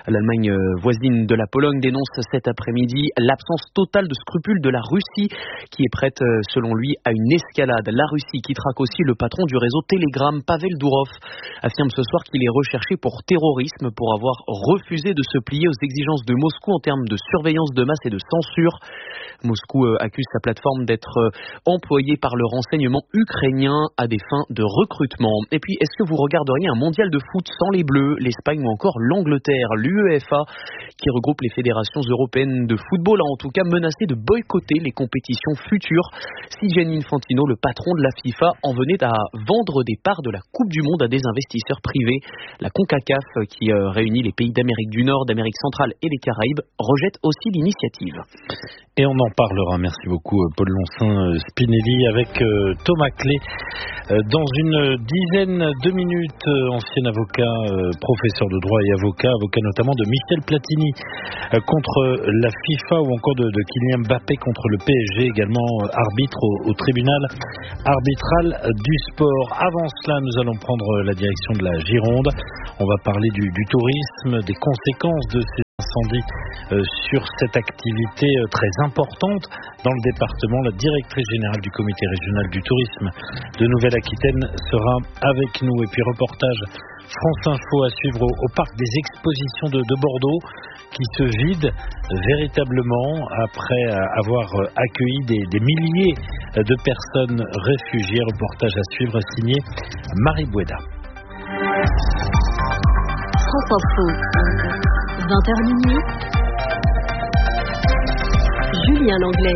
L'Allemagne voisine de la Pologne dénonce cet après-midi l'absence totale de scrupules de la Russie qui est prête, selon lui, à une escalade. La Russie qui traque aussi le patron du réseau Telegram, Pavel Durov, affirme ce soir qu'il est recherché pour terrorisme pour avoir refusé de se plier aux exigences de Moscou en termes de surveillance de masse et de censure. Moscou accuse sa plateforme d'être employée par le renseignement ukrainien à des fins de recrutement. Et puis, est-ce que vous regarderiez un mondial de foot sans les Bleus, l'Espagne ou encore l'Angleterre? L'UEFA, qui regroupe les fédérations européennes de football, a en tout cas menacé de boycotter les compétitions futures si Gianni Infantino, le patron de la FIFA, en venait à vendre des parts de la Coupe du Monde à des investisseurs privés. La CONCACAF, qui réunit les pays d'Amérique du Nord, d'Amérique centrale et des Caraïbes, rejette aussi l'initiative. Et on en parlera, merci beaucoup Paul Loncin-Spinelli, avec Thomas Clé dans une dizaine de minutes. Ancien avocat, professeur de droit et avocat, avocat notamment de Michel Platini contre la FIFA ou encore de, de Kylian Mbappé contre le P S G, également arbitre au, au tribunal arbitral du sport. Avant cela, nous allons prendre la direction de la Gironde. On va parler du, du tourisme, des conséquences de ces incendies euh, sur cette activité euh, très importante dans le département. La directrice générale du comité régional du tourisme de Nouvelle-Aquitaine sera avec nous. Et puis reportage France Info à suivre au, au parc des expositions de, de Bordeaux qui se vide véritablement après avoir accueilli des, des milliers de personnes réfugiées. Reportage à suivre signé Marie Boueda. France Info, vingt heures minuit, Julien Langlais.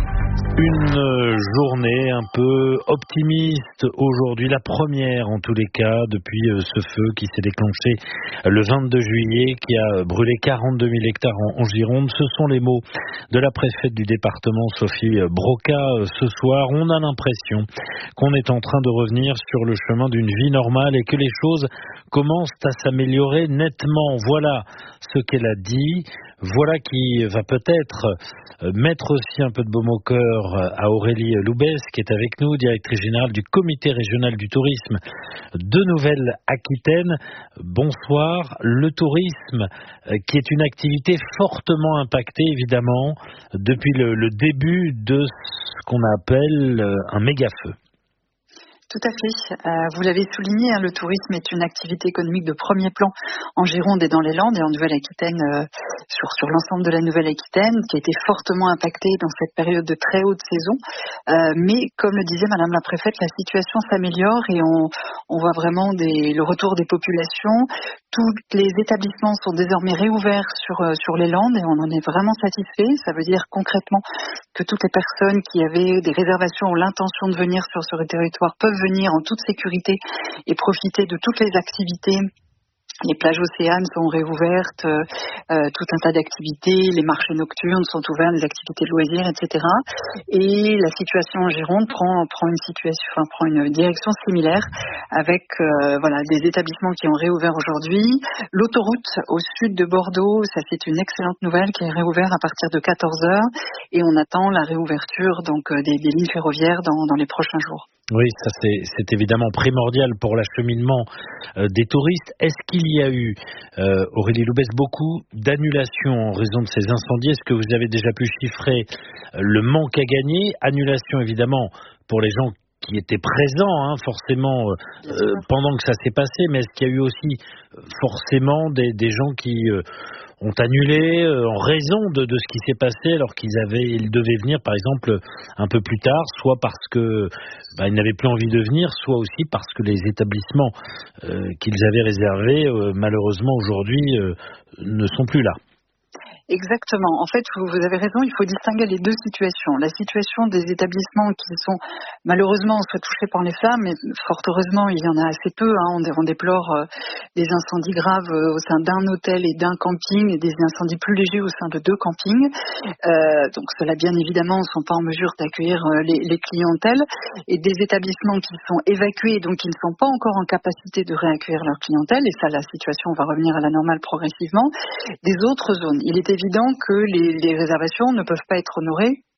Une journée un peu optimiste aujourd'hui, la première en tous les cas depuis ce feu qui s'est déclenché le vingt-deux juillet, qui a brûlé quarante-deux mille hectares en Gironde. Ce sont les mots de la préfète du département, Sophie Broca, ce soir. On a l'impression qu'on est en train de revenir sur le chemin d'une vie normale et que les choses commencent à s'améliorer nettement. Voilà ce qu'elle a dit. Voilà qui va peut-être mettre aussi un peu de baume au cœur à Aurélie Loubès, qui est avec nous, directrice générale du comité régional du tourisme de Nouvelle-Aquitaine. Bonsoir. Le tourisme, qui est une activité fortement impactée, évidemment, depuis le, le début de ce qu'on appelle un méga-feu. Tout à fait. Euh, vous l'avez souligné, hein, le tourisme est une activité économique de premier plan en Gironde et dans les Landes et en Nouvelle-Aquitaine, euh, sur, sur l'ensemble de la Nouvelle-Aquitaine, qui a été fortement impactée dans cette période de très haute saison. Euh, mais comme le disait Madame la Préfète, la situation s'améliore et on, on voit vraiment des, le retour des populations. Tous les établissements sont désormais réouverts sur, euh, sur les Landes et on en est vraiment satisfait. Ça veut dire concrètement que toutes les personnes qui avaient des réservations ou l'intention de venir sur ce territoire peuvent venir en toute sécurité et profiter de toutes les activités. Les plages océanes sont réouvertes, euh, tout un tas d'activités, les marchés nocturnes sont ouverts, les activités de loisirs, et cetera. Et la situation en Gironde prend, prend une situation, enfin, prend une direction similaire avec euh, voilà, des établissements qui ont réouvert aujourd'hui. L'autoroute au sud de Bordeaux, ça c'est une excellente nouvelle, qui est réouverte à partir de quatorze heures et on attend la réouverture donc des, des lignes ferroviaires dans, dans les prochains jours. Oui, ça c'est, c'est évidemment primordial pour l'acheminement euh, des touristes. Est-ce qu'il y a eu, euh, Aurélie Loubès, beaucoup d'annulations en raison de ces incendies? Est-ce que vous avez déjà pu chiffrer euh, le manque à gagner? Annulation évidemment pour les gens qui étaient présents, hein, forcément, euh, pendant que ça s'est passé, mais est-ce qu'il y a eu aussi euh, forcément des, des gens qui euh, ont annulé euh, en raison de, de ce qui s'est passé alors qu'ils avaient, ils devaient venir par exemple un peu plus tard, soit parce que bah, ils n'avaient plus envie de venir, soit aussi parce que les établissements euh, qu'ils avaient réservés, euh, malheureusement aujourd'hui, euh, ne sont plus là. Exactement. En fait, vous, vous avez raison, il faut distinguer les deux situations. La situation des établissements qui sont malheureusement soit touchés par les flammes, mais fort heureusement, il y en a assez peu. Hein. On, on déplore euh, des incendies graves euh, au sein d'un hôtel et d'un camping, et des incendies plus légers au sein de deux campings. Euh, donc cela, bien évidemment, ne sont pas en mesure d'accueillir euh, les, les clientèles. Et des établissements qui sont évacués, donc qui ne sont pas encore en capacité de réaccueillir leur clientèle. Et ça, la situation va revenir à la normale progressivement. Des autres zones, il est évident que les, les réservations ne peuvent pas être honorées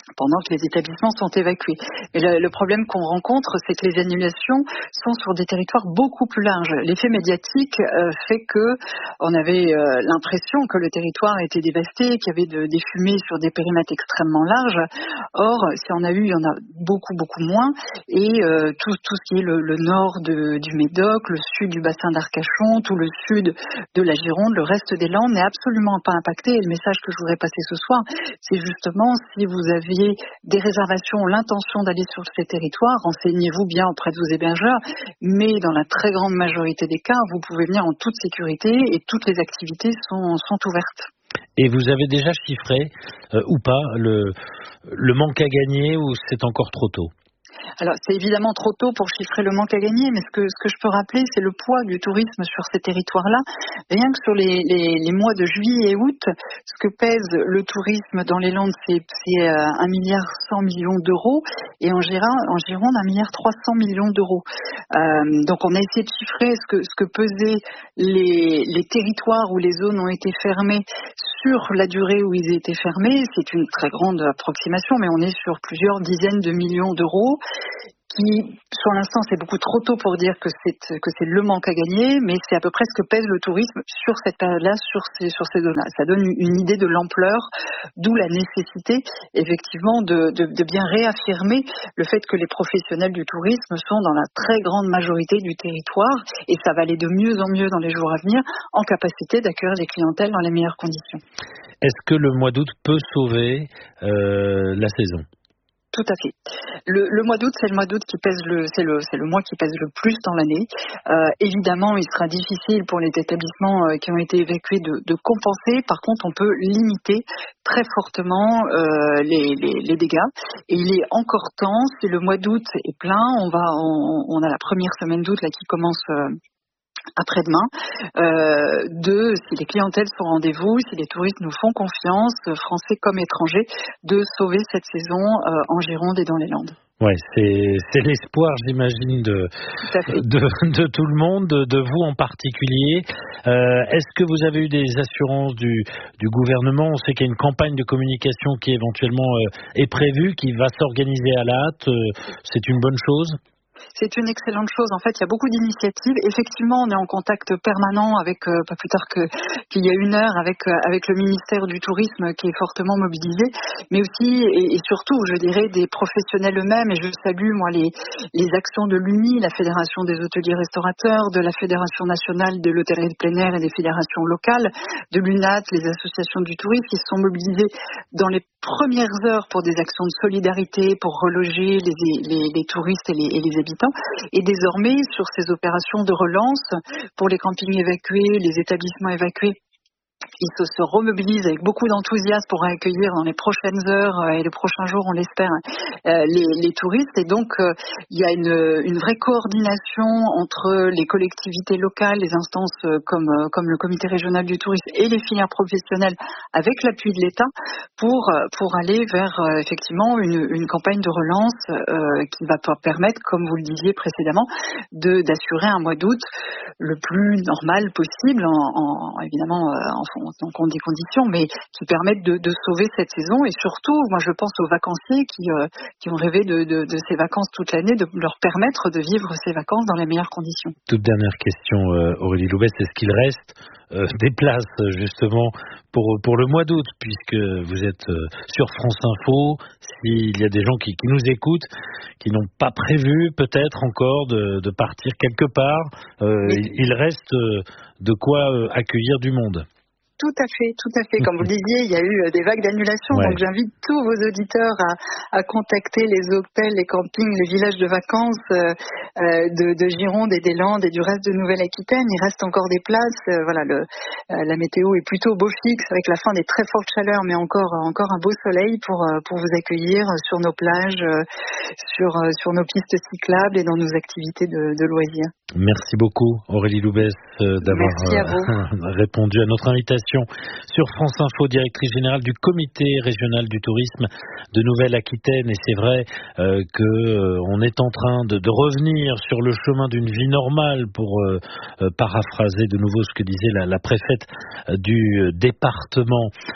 pendant que les établissements sont évacués. Et le, le problème qu'on rencontre, c'est que les annulations sont sur des territoires beaucoup plus larges. L'effet médiatique euh, fait que on avait euh, l'impression que le territoire était dévasté, qu'il y avait de, des fumées sur des périmètres extrêmement larges. Or, si on a eu, il y en a beaucoup, beaucoup moins. Et euh, tout, tout ce qui est le, le nord de, du Médoc, le sud du bassin d'Arcachon, tout le sud de la Gironde, le reste des Landes n'est absolument pas impacté. Et le message que je voudrais passer ce soir, c'est justement si vous aviez des réservations, l'intention d'aller sur ces territoires, renseignez-vous bien auprès de vos hébergeurs, mais dans la très grande majorité des cas, vous pouvez venir en toute sécurité et toutes les activités sont, sont ouvertes. Et vous avez déjà chiffré, euh, ou pas, le, le manque à gagner ou c'est encore trop tôt ? Alors, c'est évidemment trop tôt pour chiffrer le manque à gagner, mais ce que, ce que je peux rappeler, c'est le poids du tourisme sur ces territoires-là. Rien que sur les, les, les mois de juillet et août, ce que pèse le tourisme dans les Landes, c'est, c'est un milliard cent millions d'euros, et en Gironde, en Gironde un milliard trois cents millions d'euros. Euh, donc, on a essayé de chiffrer ce que, ce que pesaient les, les territoires où les zones ont été fermées sur la durée où ils étaient fermés. C'est une très grande approximation, mais on est sur plusieurs dizaines de millions d'euros. Qui, sur l'instant, c'est beaucoup trop tôt pour dire que c'est, que c'est le manque à gagner, mais c'est à peu près ce que pèse le tourisme sur cette période-là, sur ces, sur ces zones-là. Ça donne une idée de l'ampleur, d'où la nécessité, effectivement, de, de, de bien réaffirmer le fait que les professionnels du tourisme sont dans la très grande majorité du territoire, et ça va aller de mieux en mieux dans les jours à venir, en capacité d'accueillir les clientèles dans les meilleures conditions. Est-ce que le mois d'août peut sauver euh, la saison ? Tout à fait. Le, le mois d'août, c'est le mois d'août qui pèse le, c'est le, c'est le mois qui pèse le plus dans l'année. Euh, évidemment, il sera difficile pour les établissements euh, qui ont été évacués de, de compenser. Par contre, on peut limiter très fortement euh, les, les, les dégâts. Et il est encore temps. Si le mois d'août est plein, on va, on, on a la première semaine d'août là qui commence. Euh, après-demain, euh, de, si les clientèles sont au rendez-vous, si les touristes nous font confiance, français comme étrangers, de sauver cette saison euh, en Gironde et dans les Landes. Ouais, c'est, c'est l'espoir, j'imagine, de, de, de tout le monde, de, de vous en particulier. Euh, est-ce que vous avez eu des assurances du, du gouvernement ? On sait qu'il y a une campagne de communication qui éventuellement euh, est prévue, qui va s'organiser à la hâte. Euh, c'est une bonne chose ? C'est une excellente chose. En fait, il y a beaucoup d'initiatives. Effectivement, on est en contact permanent avec, euh, pas plus tard que, qu'il y a une heure, avec, euh, avec le ministère du Tourisme qui est fortement mobilisé, mais aussi et, et surtout, je dirais, des professionnels eux-mêmes. Et je salue, moi, les, les actions de l'U N I, la Fédération des hôteliers restaurateurs, de la Fédération nationale de l'hôtellerie de plein air et des fédérations locales, de l'U N A T, les associations du tourisme, qui se sont mobilisés dans les premières heures pour des actions de solidarité, pour reloger les, les, les touristes et les, et les habitants. Et désormais, sur ces opérations de relance, pour les campings évacués, les établissements évacués, ils se, se remobilisent avec beaucoup d'enthousiasme pour accueillir dans les prochaines heures et les prochains jours, on l'espère, euh, les, les touristes. Et donc, euh, il y a une, une vraie coordination entre les collectivités locales, les instances euh, comme, euh, comme le comité régional du tourisme et les filières professionnelles avec l'appui de l'État pour, pour aller vers euh, effectivement une, une campagne de relance euh, qui va permettre, comme vous le disiez précédemment, de, d'assurer un mois d'août le plus normal possible, en, en, évidemment euh, en en compte des conditions, mais qui permettent de, de sauver cette saison. Et surtout, moi je pense aux vacanciers qui, euh, qui ont rêvé de, de, de ces vacances toute l'année, de leur permettre de vivre ces vacances dans les meilleures conditions. Toute dernière question, euh, Aurélie Loubès, est-ce qu'il reste euh, des places justement pour, pour le mois d'août, puisque vous êtes euh, sur France Info, s'il y a des gens qui, qui nous écoutent, qui n'ont pas prévu peut-être encore de, de partir quelque part, euh, il, il reste euh, de quoi euh, accueillir du monde. Tout à fait, tout à fait. Comme vous le disiez, il y a eu des vagues d'annulation. Ouais. Donc j'invite tous vos auditeurs à, à contacter les hôtels, les campings, les villages de vacances euh, de, de Gironde et des Landes et du reste de Nouvelle-Aquitaine. Il reste encore des places. Euh, voilà, le, euh, la météo est plutôt beau fixe avec la fin des très fortes chaleurs, mais encore encore un beau soleil pour pour vous accueillir sur nos plages, euh, sur sur nos pistes cyclables et dans nos activités de, de loisirs. Merci beaucoup Aurélie Loubès euh, d'avoir euh, répondu à notre invitation sur France Info, directrice générale du comité régional du tourisme de Nouvelle-Aquitaine. Et c'est vrai euh, que euh, on est en train de, de revenir sur le chemin d'une vie normale, pour euh, euh, paraphraser de nouveau ce que disait la, la préfète euh, du département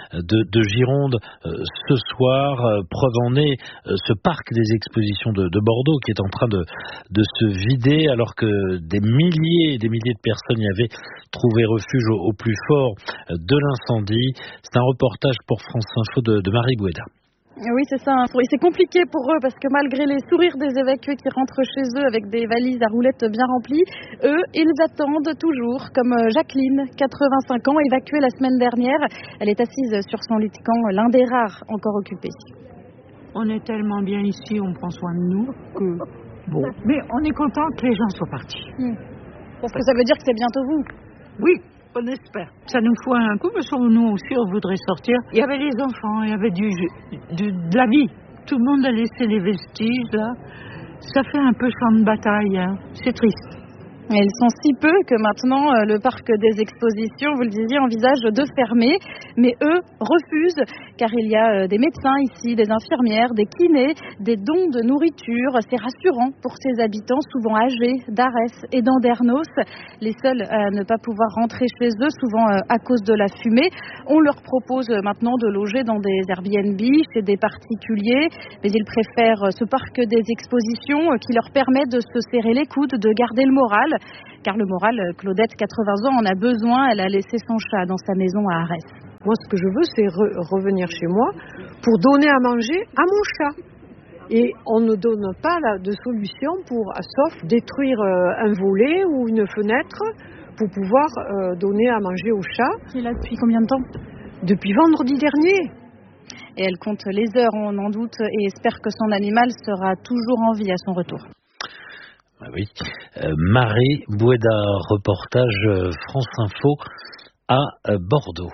de, de Gironde ce soir. Preuve en est ce parc des expositions de, de Bordeaux qui est en train de, de se vider alors que des milliers et des milliers de personnes y avaient trouvé refuge au, au plus fort de l'incendie. C'est un reportage pour France Info de, de Marie Boueda. Oui, c'est ça. Et c'est compliqué pour eux parce que malgré les sourires des évacués qui rentrent chez eux avec des valises à roulettes bien remplies, eux, ils attendent toujours, comme Jacqueline, quatre-vingt-cinq ans, évacuée la semaine dernière. Elle est assise sur son lit de camp, l'un des rares encore occupés. On est tellement bien ici, on prend soin de nous que... Bon, mais on est content que les gens soient partis. Mmh. Parce que ça veut dire que c'est bientôt vous. Oui. On espère. Ça nous fout un coup, parce que nous aussi, on voudrait sortir. Il y avait les enfants, il y avait du, du, de la vie. Tout le monde a laissé les vestiges, là. Ça fait un peu champ de bataille, hein. C'est triste. Et ils sont si peu que maintenant euh, le parc des expositions, vous le disiez, envisage de fermer. Mais eux refusent car il y a euh, des médecins ici, des infirmières, des kinés, des dons de nourriture. C'est rassurant pour ces habitants souvent âgés d'Arès et d'Andernos. Les seuls à ne pas pouvoir rentrer chez eux, souvent euh, à cause de la fumée. On leur propose maintenant de loger dans des Airbnb, chez des particuliers. Mais ils préfèrent ce parc des expositions euh, qui leur permet de se serrer les coudes, de garder le moral. Car le moral, Claudette, quatre-vingts ans, en a besoin. Elle a laissé son chat dans sa maison à Arès. Moi, ce que je veux, c'est re- revenir chez moi pour donner à manger à mon chat. Et on ne donne pas là, de solution pour, sauf détruire euh, un volet ou une fenêtre pour pouvoir euh, donner à manger au chat. Qui est là depuis combien de temps ? Depuis vendredi dernier. Et elle compte les heures, on en doute, et espère que son animal sera toujours en vie à son retour. Ah oui, euh, Marie Boueda, reportage euh, France Info à euh, Bordeaux.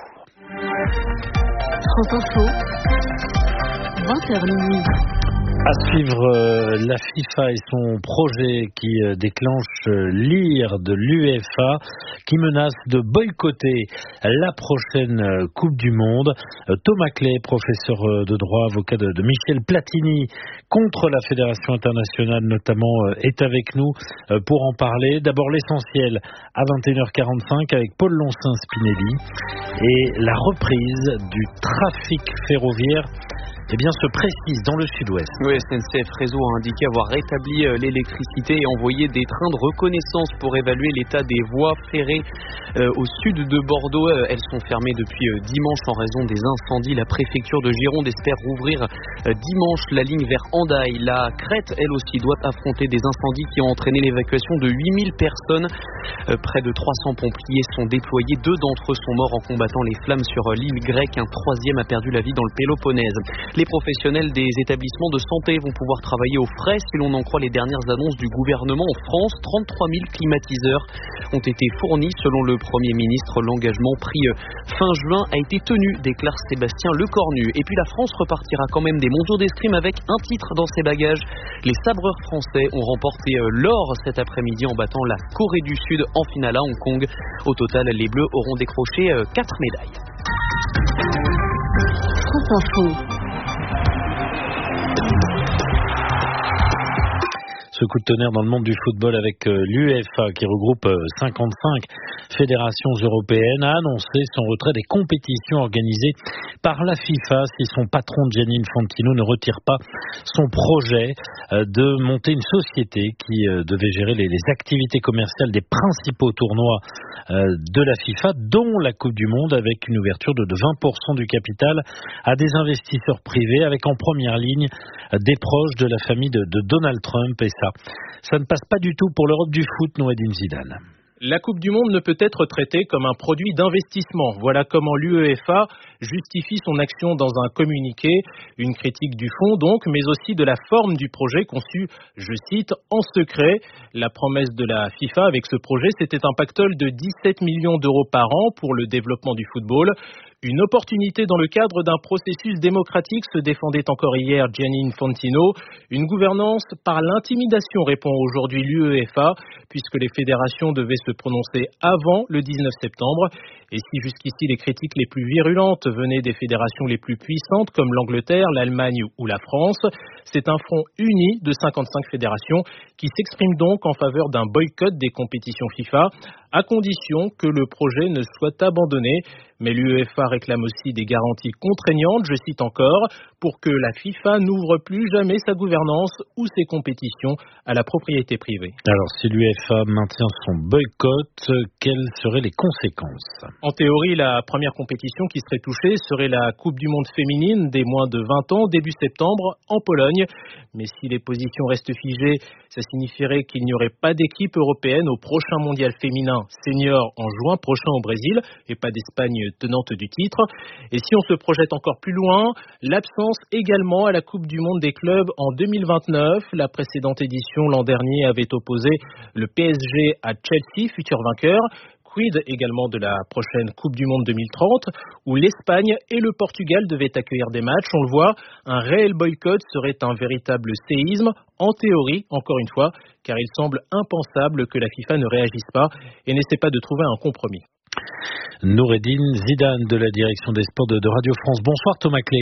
France Info, vingt heures minuit. À suivre euh, la FIFA et son projet qui euh, déclenche euh, l'ire de l'U E F A qui menace de boycotter la prochaine euh, Coupe du Monde. Euh, Thomas Clay, professeur euh, de droit, avocat de, de Michel Platini contre la Fédération internationale notamment, euh, est avec nous euh, pour en parler. D'abord l'essentiel à vingt et une heures quarante-cinq avec Paul Loncin-Spinelli et la reprise du trafic ferroviaire eh bien, se précise dans le sud-ouest. Oui, S N C F Réseau a indiqué avoir rétabli l'électricité et envoyé des trains de reconnaissance pour évaluer l'état des voies ferrées euh, au sud de Bordeaux. Elles sont fermées depuis euh, dimanche en raison des incendies. La préfecture de Gironde espère rouvrir euh, dimanche la ligne vers Hendaye. La Crète, elle aussi, doit affronter des incendies qui ont entraîné l'évacuation de huit mille personnes. Euh, près de trois cents pompiers sont déployés. Deux d'entre eux sont morts en combattant les flammes sur euh, l'île grecque. Un troisième a perdu la vie dans le Péloponnèse. Les professionnels des établissements de santé vont pouvoir travailler aux frais si l'on en croit les dernières annonces du gouvernement. En France, trente-trois mille climatiseurs ont été fournis selon le Premier ministre. L'engagement pris fin juin a été tenu, déclare Sébastien Lecornu. Et puis la France repartira quand même des mondiaux d'escrime avec un titre dans ses bagages. Les sabreurs français ont remporté l'or cet après-midi en battant la Corée du Sud en finale à Hong Kong. Au total, les Bleus auront décroché quatre médailles. France Info. Ce coup de tonnerre dans le monde du football avec l'UEFA qui regroupe cinquante-cinq fédérations européennes a annoncé son retrait des compétitions organisées par la FIFA si son patron Gianni Infantino ne retire pas son projet de monter une société qui devait gérer les activités commerciales des principaux tournois de la FIFA, dont la Coupe du Monde, avec une ouverture de vingt pour cent du capital à des investisseurs privés, avec en première ligne des proches de la famille de, de Donald Trump. Et ça, ça ne passe pas du tout pour l'Europe du foot, Noédine Zidane. La Coupe du Monde ne peut être traitée comme un produit d'investissement. Voilà comment l'UEFA justifie son action dans un communiqué. Une critique du fond donc, mais aussi de la forme du projet conçu, je cite, en secret. La promesse de la FIFA avec ce projet, c'était un pactole de dix-sept millions d'euros par an pour le développement du football. Une opportunité dans le cadre d'un processus démocratique, se défendait encore hier Gianni Infantino. Une gouvernance par l'intimidation, répond aujourd'hui l'UEFA, puisque les fédérations devaient se prononcer avant le dix-neuf septembre. Et si jusqu'ici les critiques les plus virulentes venaient des fédérations les plus puissantes, comme l'Angleterre, l'Allemagne ou la France, c'est un front uni de cinquante-cinq fédérations qui s'exprime donc en faveur d'un boycott des compétitions FIFA. à condition que le projet ne soit abandonné. Mais l'UEFA réclame aussi des garanties contraignantes, je cite encore, pour que la FIFA n'ouvre plus jamais sa gouvernance ou ses compétitions à la propriété privée. Alors, si l'UEFA maintient son boycott, quelles seraient les conséquences ? En théorie, la première compétition qui serait touchée serait la Coupe du Monde féminine des moins de vingt ans, début septembre, en Pologne. Mais si les positions restent figées, ça signifierait qu'il n'y aurait pas d'équipe européenne au prochain mondial féminin senior en juin prochain au Brésil, et pas d'Espagne tenante du titre. Et si on se projette encore plus loin, l'absence également à la Coupe du Monde des clubs en deux mille vingt-neuf. La précédente édition l'an dernier avait opposé le P S G à Chelsea, futur vainqueur. Quid également de la prochaine Coupe du Monde deux mille trente, où l'Espagne et le Portugal devaient accueillir des matchs. On le voit, un réel boycott serait un véritable séisme, en théorie, encore une fois, car il semble impensable que la FIFA ne réagisse pas et n'essaie pas de trouver un compromis. Noureddine Zidane de la direction des sports de, de Radio France. Bonsoir Thomas Clé.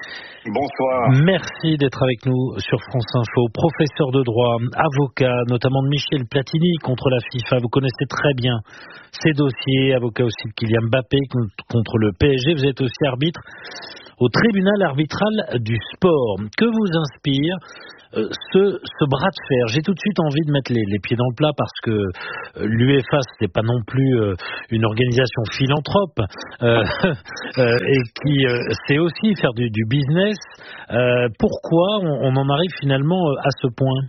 Bonsoir. Merci d'être avec nous sur France Info. Professeur de droit, avocat, notamment de Michel Platini contre la FIFA. Vous connaissez très bien ces dossiers. Avocat aussi de Kylian Mbappé contre le P S G. Vous êtes aussi arbitre au tribunal arbitral du sport. Que vous inspire euh, ce, ce bras de fer? J'ai tout de suite envie de mettre les, les pieds dans le plat parce que euh, l'UEFA, c'était pas non plus euh, une organisation philanthrope euh, euh, et qui euh, sait aussi faire du, du business. Euh, pourquoi on, on en arrive finalement à ce point?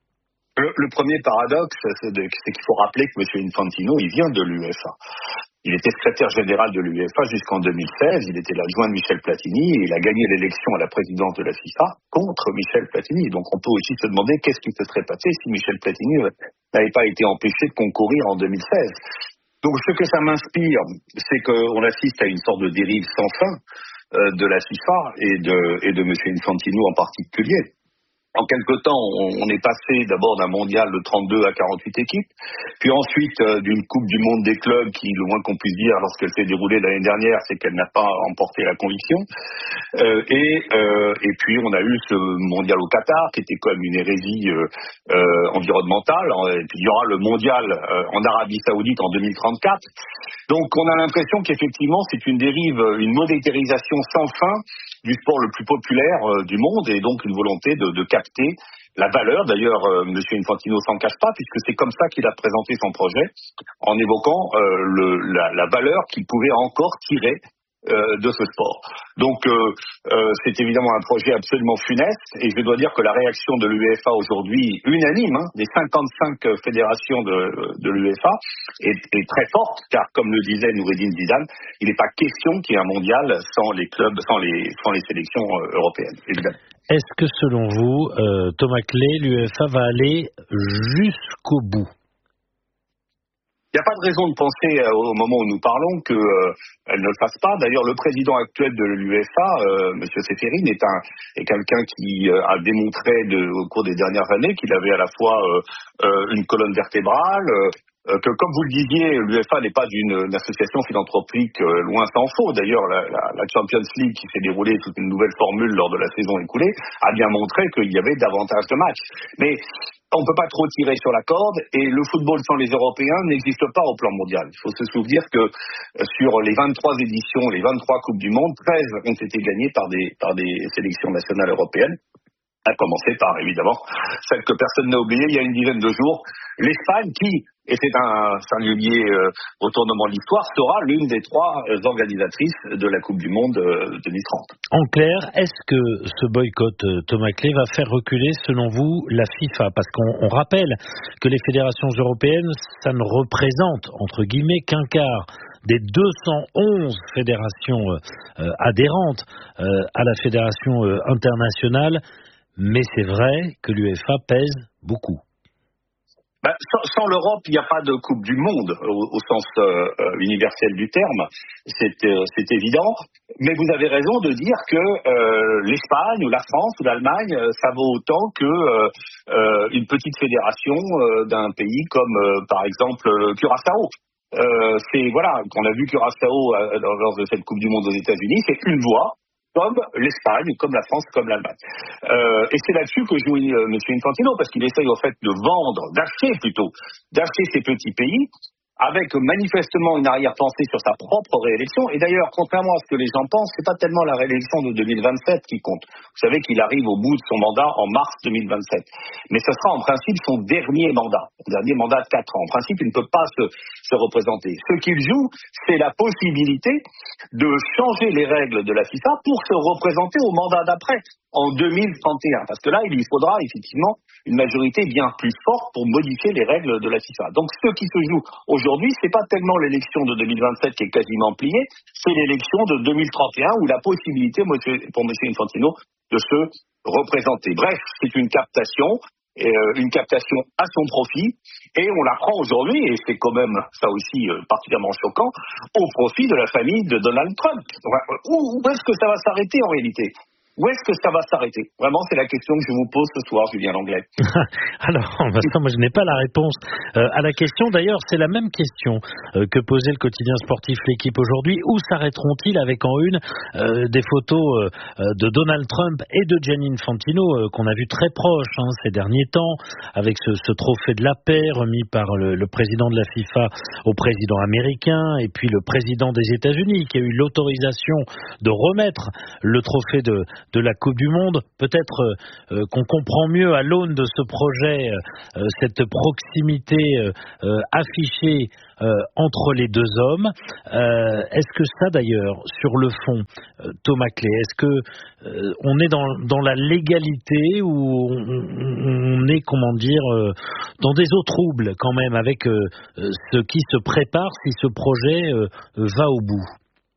Le, le premier paradoxe, c'est, de, c'est qu'il faut rappeler que M. Infantino, il vient de l'UEFA. Il était secrétaire général de l'UEFA jusqu'en deux mille seize, il était l'adjoint de Michel Platini et il a gagné l'élection à la présidence de la FIFA contre Michel Platini. Donc on peut aussi se demander qu'est-ce qui se serait passé si Michel Platini n'avait pas été empêché de concourir en deux mille seize. Donc ce que ça m'inspire, c'est qu'on assiste à une sorte de dérive sans fin euh, de la FIFA et de, et de M. Infantino en particulier. En quelque temps, on est passé d'abord d'un mondial de trente-deux à quarante-huit équipes, puis ensuite euh, d'une Coupe du Monde des clubs qui, le moins qu'on puisse dire, lorsqu'elle s'est déroulée l'année dernière, c'est qu'elle n'a pas emporté la conviction. Euh, et, euh, et puis on a eu ce mondial au Qatar, qui était quand même une hérésie euh, euh, environnementale. Et puis il y aura le mondial euh, en Arabie Saoudite en deux mille trente-quatre. Donc on a l'impression qu'effectivement c'est une dérive, une monétarisation sans fin du sport le plus populaire euh, du monde et donc une volonté de, de capter la valeur. D'ailleurs, euh, M. Infantino s'en cache pas puisque c'est comme ça qu'il a présenté son projet en évoquant euh, le, la, la valeur qu'il pouvait encore tirer euh, de ce sport. Donc euh, euh, c'est évidemment un projet absolument funeste et je dois dire que la réaction de l'UEFA aujourd'hui, unanime, hein, des cinquante-cinq fédérations de, de l'UEFA, est, est très forte car comme le disait Noureddine Zidane, il n'est pas question qu'il y ait un mondial sans les clubs, sans les, sans les sélections européennes, évidemment. Est-ce que selon vous, euh, Thomas Clé, l'UEFA va aller jusqu'au bout? Il n'y a pas de raison de penser euh, au moment où nous parlons qu'elle euh, ne le fasse pas. D'ailleurs, le président actuel de l'UEFA, euh, M. Ceferin, est, un, est quelqu'un qui euh, a démontré de, au cours des dernières années qu'il avait à la fois euh, euh, une colonne vertébrale, euh, que comme vous le disiez, l'UEFA n'est pas une, une association philanthropique euh, loin s'en faut. D'ailleurs, la, la, la Champions League qui s'est déroulée sous une nouvelle formule lors de la saison écoulée a bien montré qu'il y avait davantage de matchs. Mais on ne peut pas trop tirer sur la corde et le football sans les Européens n'existe pas au plan mondial. Il faut se souvenir que sur les vingt-trois éditions, les vingt-trois Coupes du Monde, treize ont été gagnées par des, par des sélections nationales européennes. À commencer par, évidemment, celle que personne n'a oubliée il y a une dizaine de jours, l'Espagne qui, et c'est un singulier euh, retournement de l'histoire, sera l'une des trois euh, organisatrices de la Coupe du Monde euh, deux mille trente. En clair, est-ce que ce boycott, Thomas Clé, va faire reculer, selon vous, la FIFA? Parce qu'on on rappelle que les fédérations européennes, ça ne représente, entre guillemets, qu'un quart des deux cent onze fédérations euh, adhérentes euh, à la fédération euh, internationale. Mais c'est vrai que l'UEFA pèse beaucoup. Ben, sans, sans l'Europe, il n'y a pas de Coupe du Monde au, au sens euh, universel du terme, c'est, euh, c'est évident. Mais vous avez raison de dire que euh, l'Espagne ou la France ou l'Allemagne, ça vaut autant que euh, euh, une petite fédération euh, d'un pays comme euh, par exemple Curaçao. Euh, c'est voilà, qu'on a vu Curaçao euh, lors de cette Coupe du Monde aux États-Unis, c'est une voix. Comme l'Espagne, comme la France, comme l'Allemagne. Euh, et c'est là-dessus que joue euh, M. Infantino, parce qu'il essaye en fait de vendre, d'acheter plutôt, d'acheter ces petits pays avec manifestement une arrière-pensée sur sa propre réélection. Et d'ailleurs, contrairement à ce que les gens pensent, c'est pas tellement la réélection de deux mille vingt-sept qui compte. Vous savez qu'il arrive au bout de son mandat en mars deux mille vingt-sept. Mais ce sera en principe son dernier mandat, son dernier mandat de quatre ans. En principe, il ne peut pas se, se représenter. Ce qu'il joue, c'est la possibilité de changer les règles de la FIFA pour se représenter au mandat d'après, en deux mille trente et un. Parce que là, il lui faudra effectivement une majorité bien plus forte pour modifier les règles de la FIFA. Donc ce qui se joue aujourd'hui, c'est pas tellement l'élection de deux mille vingt-sept qui est quasiment pliée, c'est l'élection de deux mille trente et un où la possibilité pour M. Infantino de se représenter. Bref, c'est une captation, euh, une captation à son profit, et on la prend aujourd'hui, et c'est quand même ça aussi euh, particulièrement choquant, au profit de la famille de Donald Trump. Où, où est-ce que ça va s'arrêter en réalité ? Où est-ce que ça va s'arrêter ? Vraiment, c'est la question que je vous pose ce soir, Julien Langlais. Alors, ça, moi, je n'ai pas la réponse euh, à la question. D'ailleurs, c'est la même question euh, que posait le quotidien sportif L'Équipe aujourd'hui. Où s'arrêteront-ils avec en une euh, des photos euh, de Donald Trump et de Gianni Infantino euh, qu'on a vu très proches hein, ces derniers temps, avec ce, ce trophée de la paix remis par le, le président de la FIFA au président américain, et puis le président des États-Unis qui a eu l'autorisation de remettre le trophée de de la Coupe du Monde. Peut-être euh, qu'on comprend mieux à l'aune de ce projet euh, cette proximité euh, euh, affichée euh, entre les deux hommes. Euh, est-ce que ça d'ailleurs, sur le fond, euh, Thomas Clé, est-ce que euh, on est dans, dans la légalité ou on, on est, comment dire, euh, dans des eaux troubles quand même avec euh, ce qui se prépare si ce projet euh, va au bout ?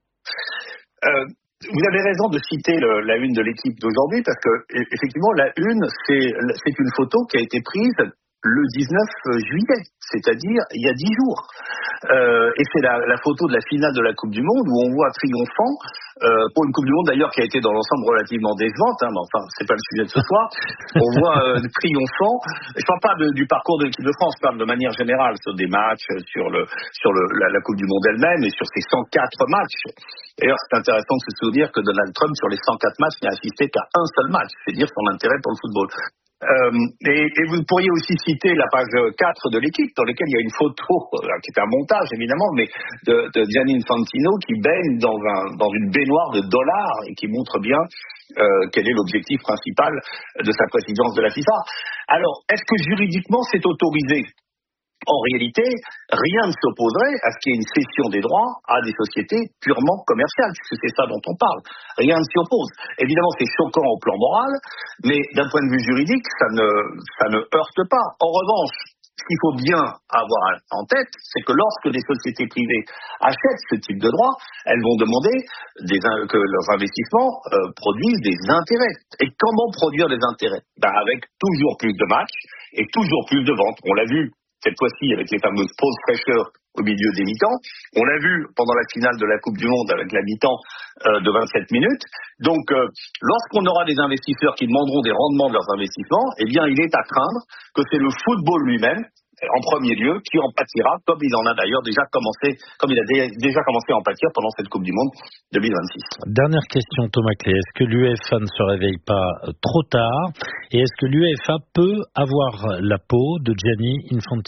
euh... Vous avez raison de citer le, la une de l'Équipe d'aujourd'hui parce que effectivement la une c'est, c'est une photo qui a été prise le dix-neuf juillet, c'est-à-dire il y a dix jours. Euh, et c'est la, la photo de la finale de la Coupe du Monde où on voit triomphant, euh, pour une Coupe du Monde d'ailleurs qui a été dans l'ensemble relativement décevante, hein, mais enfin c'est pas le sujet de ce soir, on voit euh, triomphant, je parle pas de, du parcours de l'équipe de France, je parle de manière générale sur des matchs, sur, le, sur le, la, la Coupe du Monde elle-même et sur ces cent quatre matchs. D'ailleurs c'est intéressant de se souvenir que Donald Trump sur les cent quatre matchs n'a assisté qu'à un seul match, c'est dire son intérêt pour le football. Euh, et, et vous pourriez aussi citer la page quatre de l'Équipe, dans laquelle il y a une photo, euh, qui est un montage évidemment, mais de, de Gianni Infantino qui baigne dans, un, dans une baignoire de dollars et qui montre bien euh, quel est l'objectif principal de sa présidence de la FIFA. Alors, est-ce que juridiquement c'est autorisé ? En réalité, rien ne s'opposerait à ce qu'il y ait une cession des droits à des sociétés purement commerciales, puisque c'est ça dont on parle. Rien ne s'y oppose. Évidemment, c'est choquant au plan moral, mais d'un point de vue juridique, ça ne, ça ne heurte pas. En revanche, ce qu'il faut bien avoir en tête, c'est que lorsque des sociétés privées achètent ce type de droits, elles vont demander des, que leurs investissements euh, produisent des intérêts. Et comment produire des intérêts ? Ben avec toujours plus de matchs et toujours plus de ventes. On l'a vu cette fois-ci avec les fameuses pauses fraîcheurs au milieu des mi-temps. On l'a vu pendant la finale de la Coupe du Monde avec la mi-temps euh, de vingt-sept minutes. Donc, euh, lorsqu'on aura des investisseurs qui demanderont des rendements de leurs investissements, eh bien, il est à craindre que c'est le football lui-même, en premier lieu, qui en pâtira, comme il en a d'ailleurs déjà commencé, comme il a dé- déjà commencé à en pâtir pendant cette Coupe du Monde deux mille vingt-six. Dernière question, Thomas Clé. Est-ce que l'UEFA ne se réveille pas trop tard ? Et est-ce que l'UEFA peut avoir la peau de Gianni Infantino ?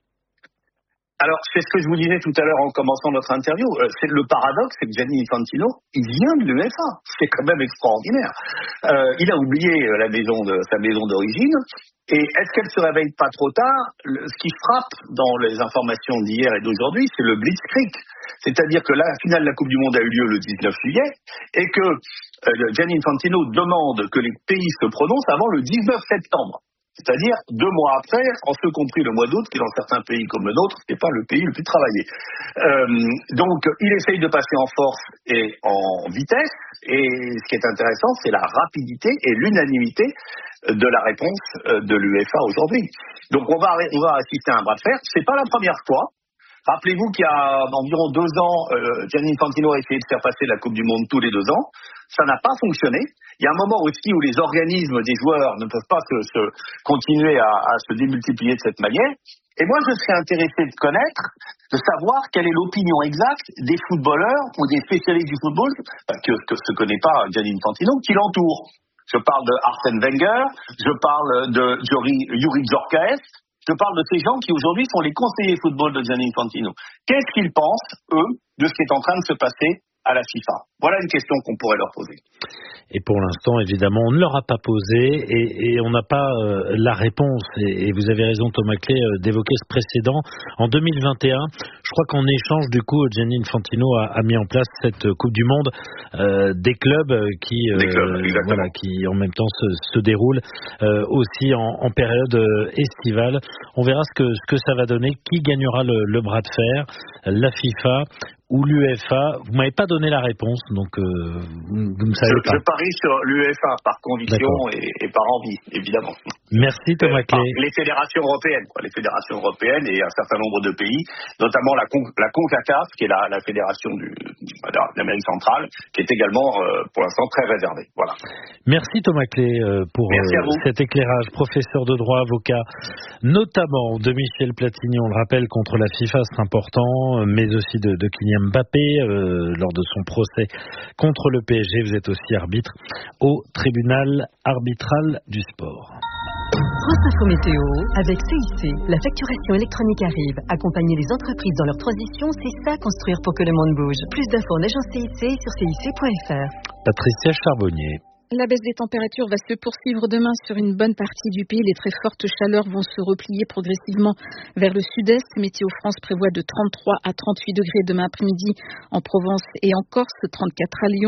Alors, c'est ce que je vous disais tout à l'heure en commençant notre interview. Euh, c'est le paradoxe, c'est que Gianni Infantino, il vient de l'UEFA. C'est quand même extraordinaire. Euh, il a oublié la maison de, sa maison d'origine. Et est-ce qu'elle se réveille pas trop tard ? Le, ce qui frappe dans les informations d'hier et d'aujourd'hui, c'est le blitzkrieg. C'est-à-dire que la finale de la Coupe du Monde a eu lieu le dix-neuf juillet et que euh, Gianni Infantino demande que les pays se prononcent avant le dix-neuf septembre. C'est-à-dire deux mois après, en ce compris le mois d'août, qui dans certains pays comme le nôtre, n'est pas le pays le plus travaillé. Euh, donc, il essaye de passer en force et en vitesse, et ce qui est intéressant, c'est la rapidité et l'unanimité de la réponse de l'UEFA aujourd'hui. Donc, on va, on va assister à un bras de fer. C'est pas la première fois. Rappelez-vous qu'il y a environ deux ans, euh, Gianni Infantino a essayé de faire passer la Coupe du Monde tous les deux ans. Ça n'a pas fonctionné. Il y a un moment aussi où les organismes des joueurs ne peuvent pas se, se continuer à, à se démultiplier de cette manière. Et moi, je serais intéressé de connaître, de savoir quelle est l'opinion exacte des footballeurs ou des spécialistes du football, que, que se connaît pas Gianni Infantino, qui l'entourent. Je parle de Arsène Wenger, je parle de Yuri Djorkaeff, Je parle de ces gens qui aujourd'hui sont les conseillers football de Gianni Infantino. Qu'est-ce qu'ils pensent, eux, de ce qui est en train de se passer à la FIFA? Voilà une question qu'on pourrait leur poser. Et pour l'instant, évidemment, on ne leur a pas posé et, et on n'a pas euh, la réponse. Et, et vous avez raison, Thomas Clé, euh, d'évoquer ce précédent. En deux mille vingt et un, je crois qu'en échange, du coup, Gianni Infantino a, a mis en place cette Coupe du Monde euh, des clubs qui, euh, des clubs, voilà, qui en même temps se, se déroulent euh, aussi en, en période euh, estivale. On verra ce que, ce que ça va donner. Qui gagnera le, le bras de fer? La FIFA ou l'UEFA? Vous m'avez pas donné la réponse, donc euh, vous, vous ne savez je, pas. Je parie sur l'UEFA par conviction et, et par envie, évidemment. Merci Thomas Clé. Euh, les fédérations européennes, quoi, les fédérations européennes et un certain nombre de pays, notamment la, Con, la CONCACAF, qui est la, la fédération du, d'Amérique centrale, qui est également euh, pour l'instant très réservée. Voilà. Merci Thomas Clé euh, pour euh, cet éclairage, professeur de droit, avocat, notamment de Michel Platini, on le rappelle, contre la FIFA, c'est important, mais aussi de, de Kylian Mbappé euh, lors de son procès contre le P S G. Vous êtes aussi arbitre au tribunal arbitral du sport. France Info Météo avec C I C. La facturation électronique arrive. Accompagner les entreprises dans leur transition, c'est ça construire pour que le monde bouge. Plus d'infos en agence C I C sur C I C point F R. Patricia Charbonnier. La baisse des températures va se poursuivre demain sur une bonne partie du pays. Les très fortes chaleurs vont se replier progressivement vers le sud-est. Météo France prévoit de trente-trois à trente-huit degrés demain après-midi en Provence et en Corse, trente-quatre à Lyon.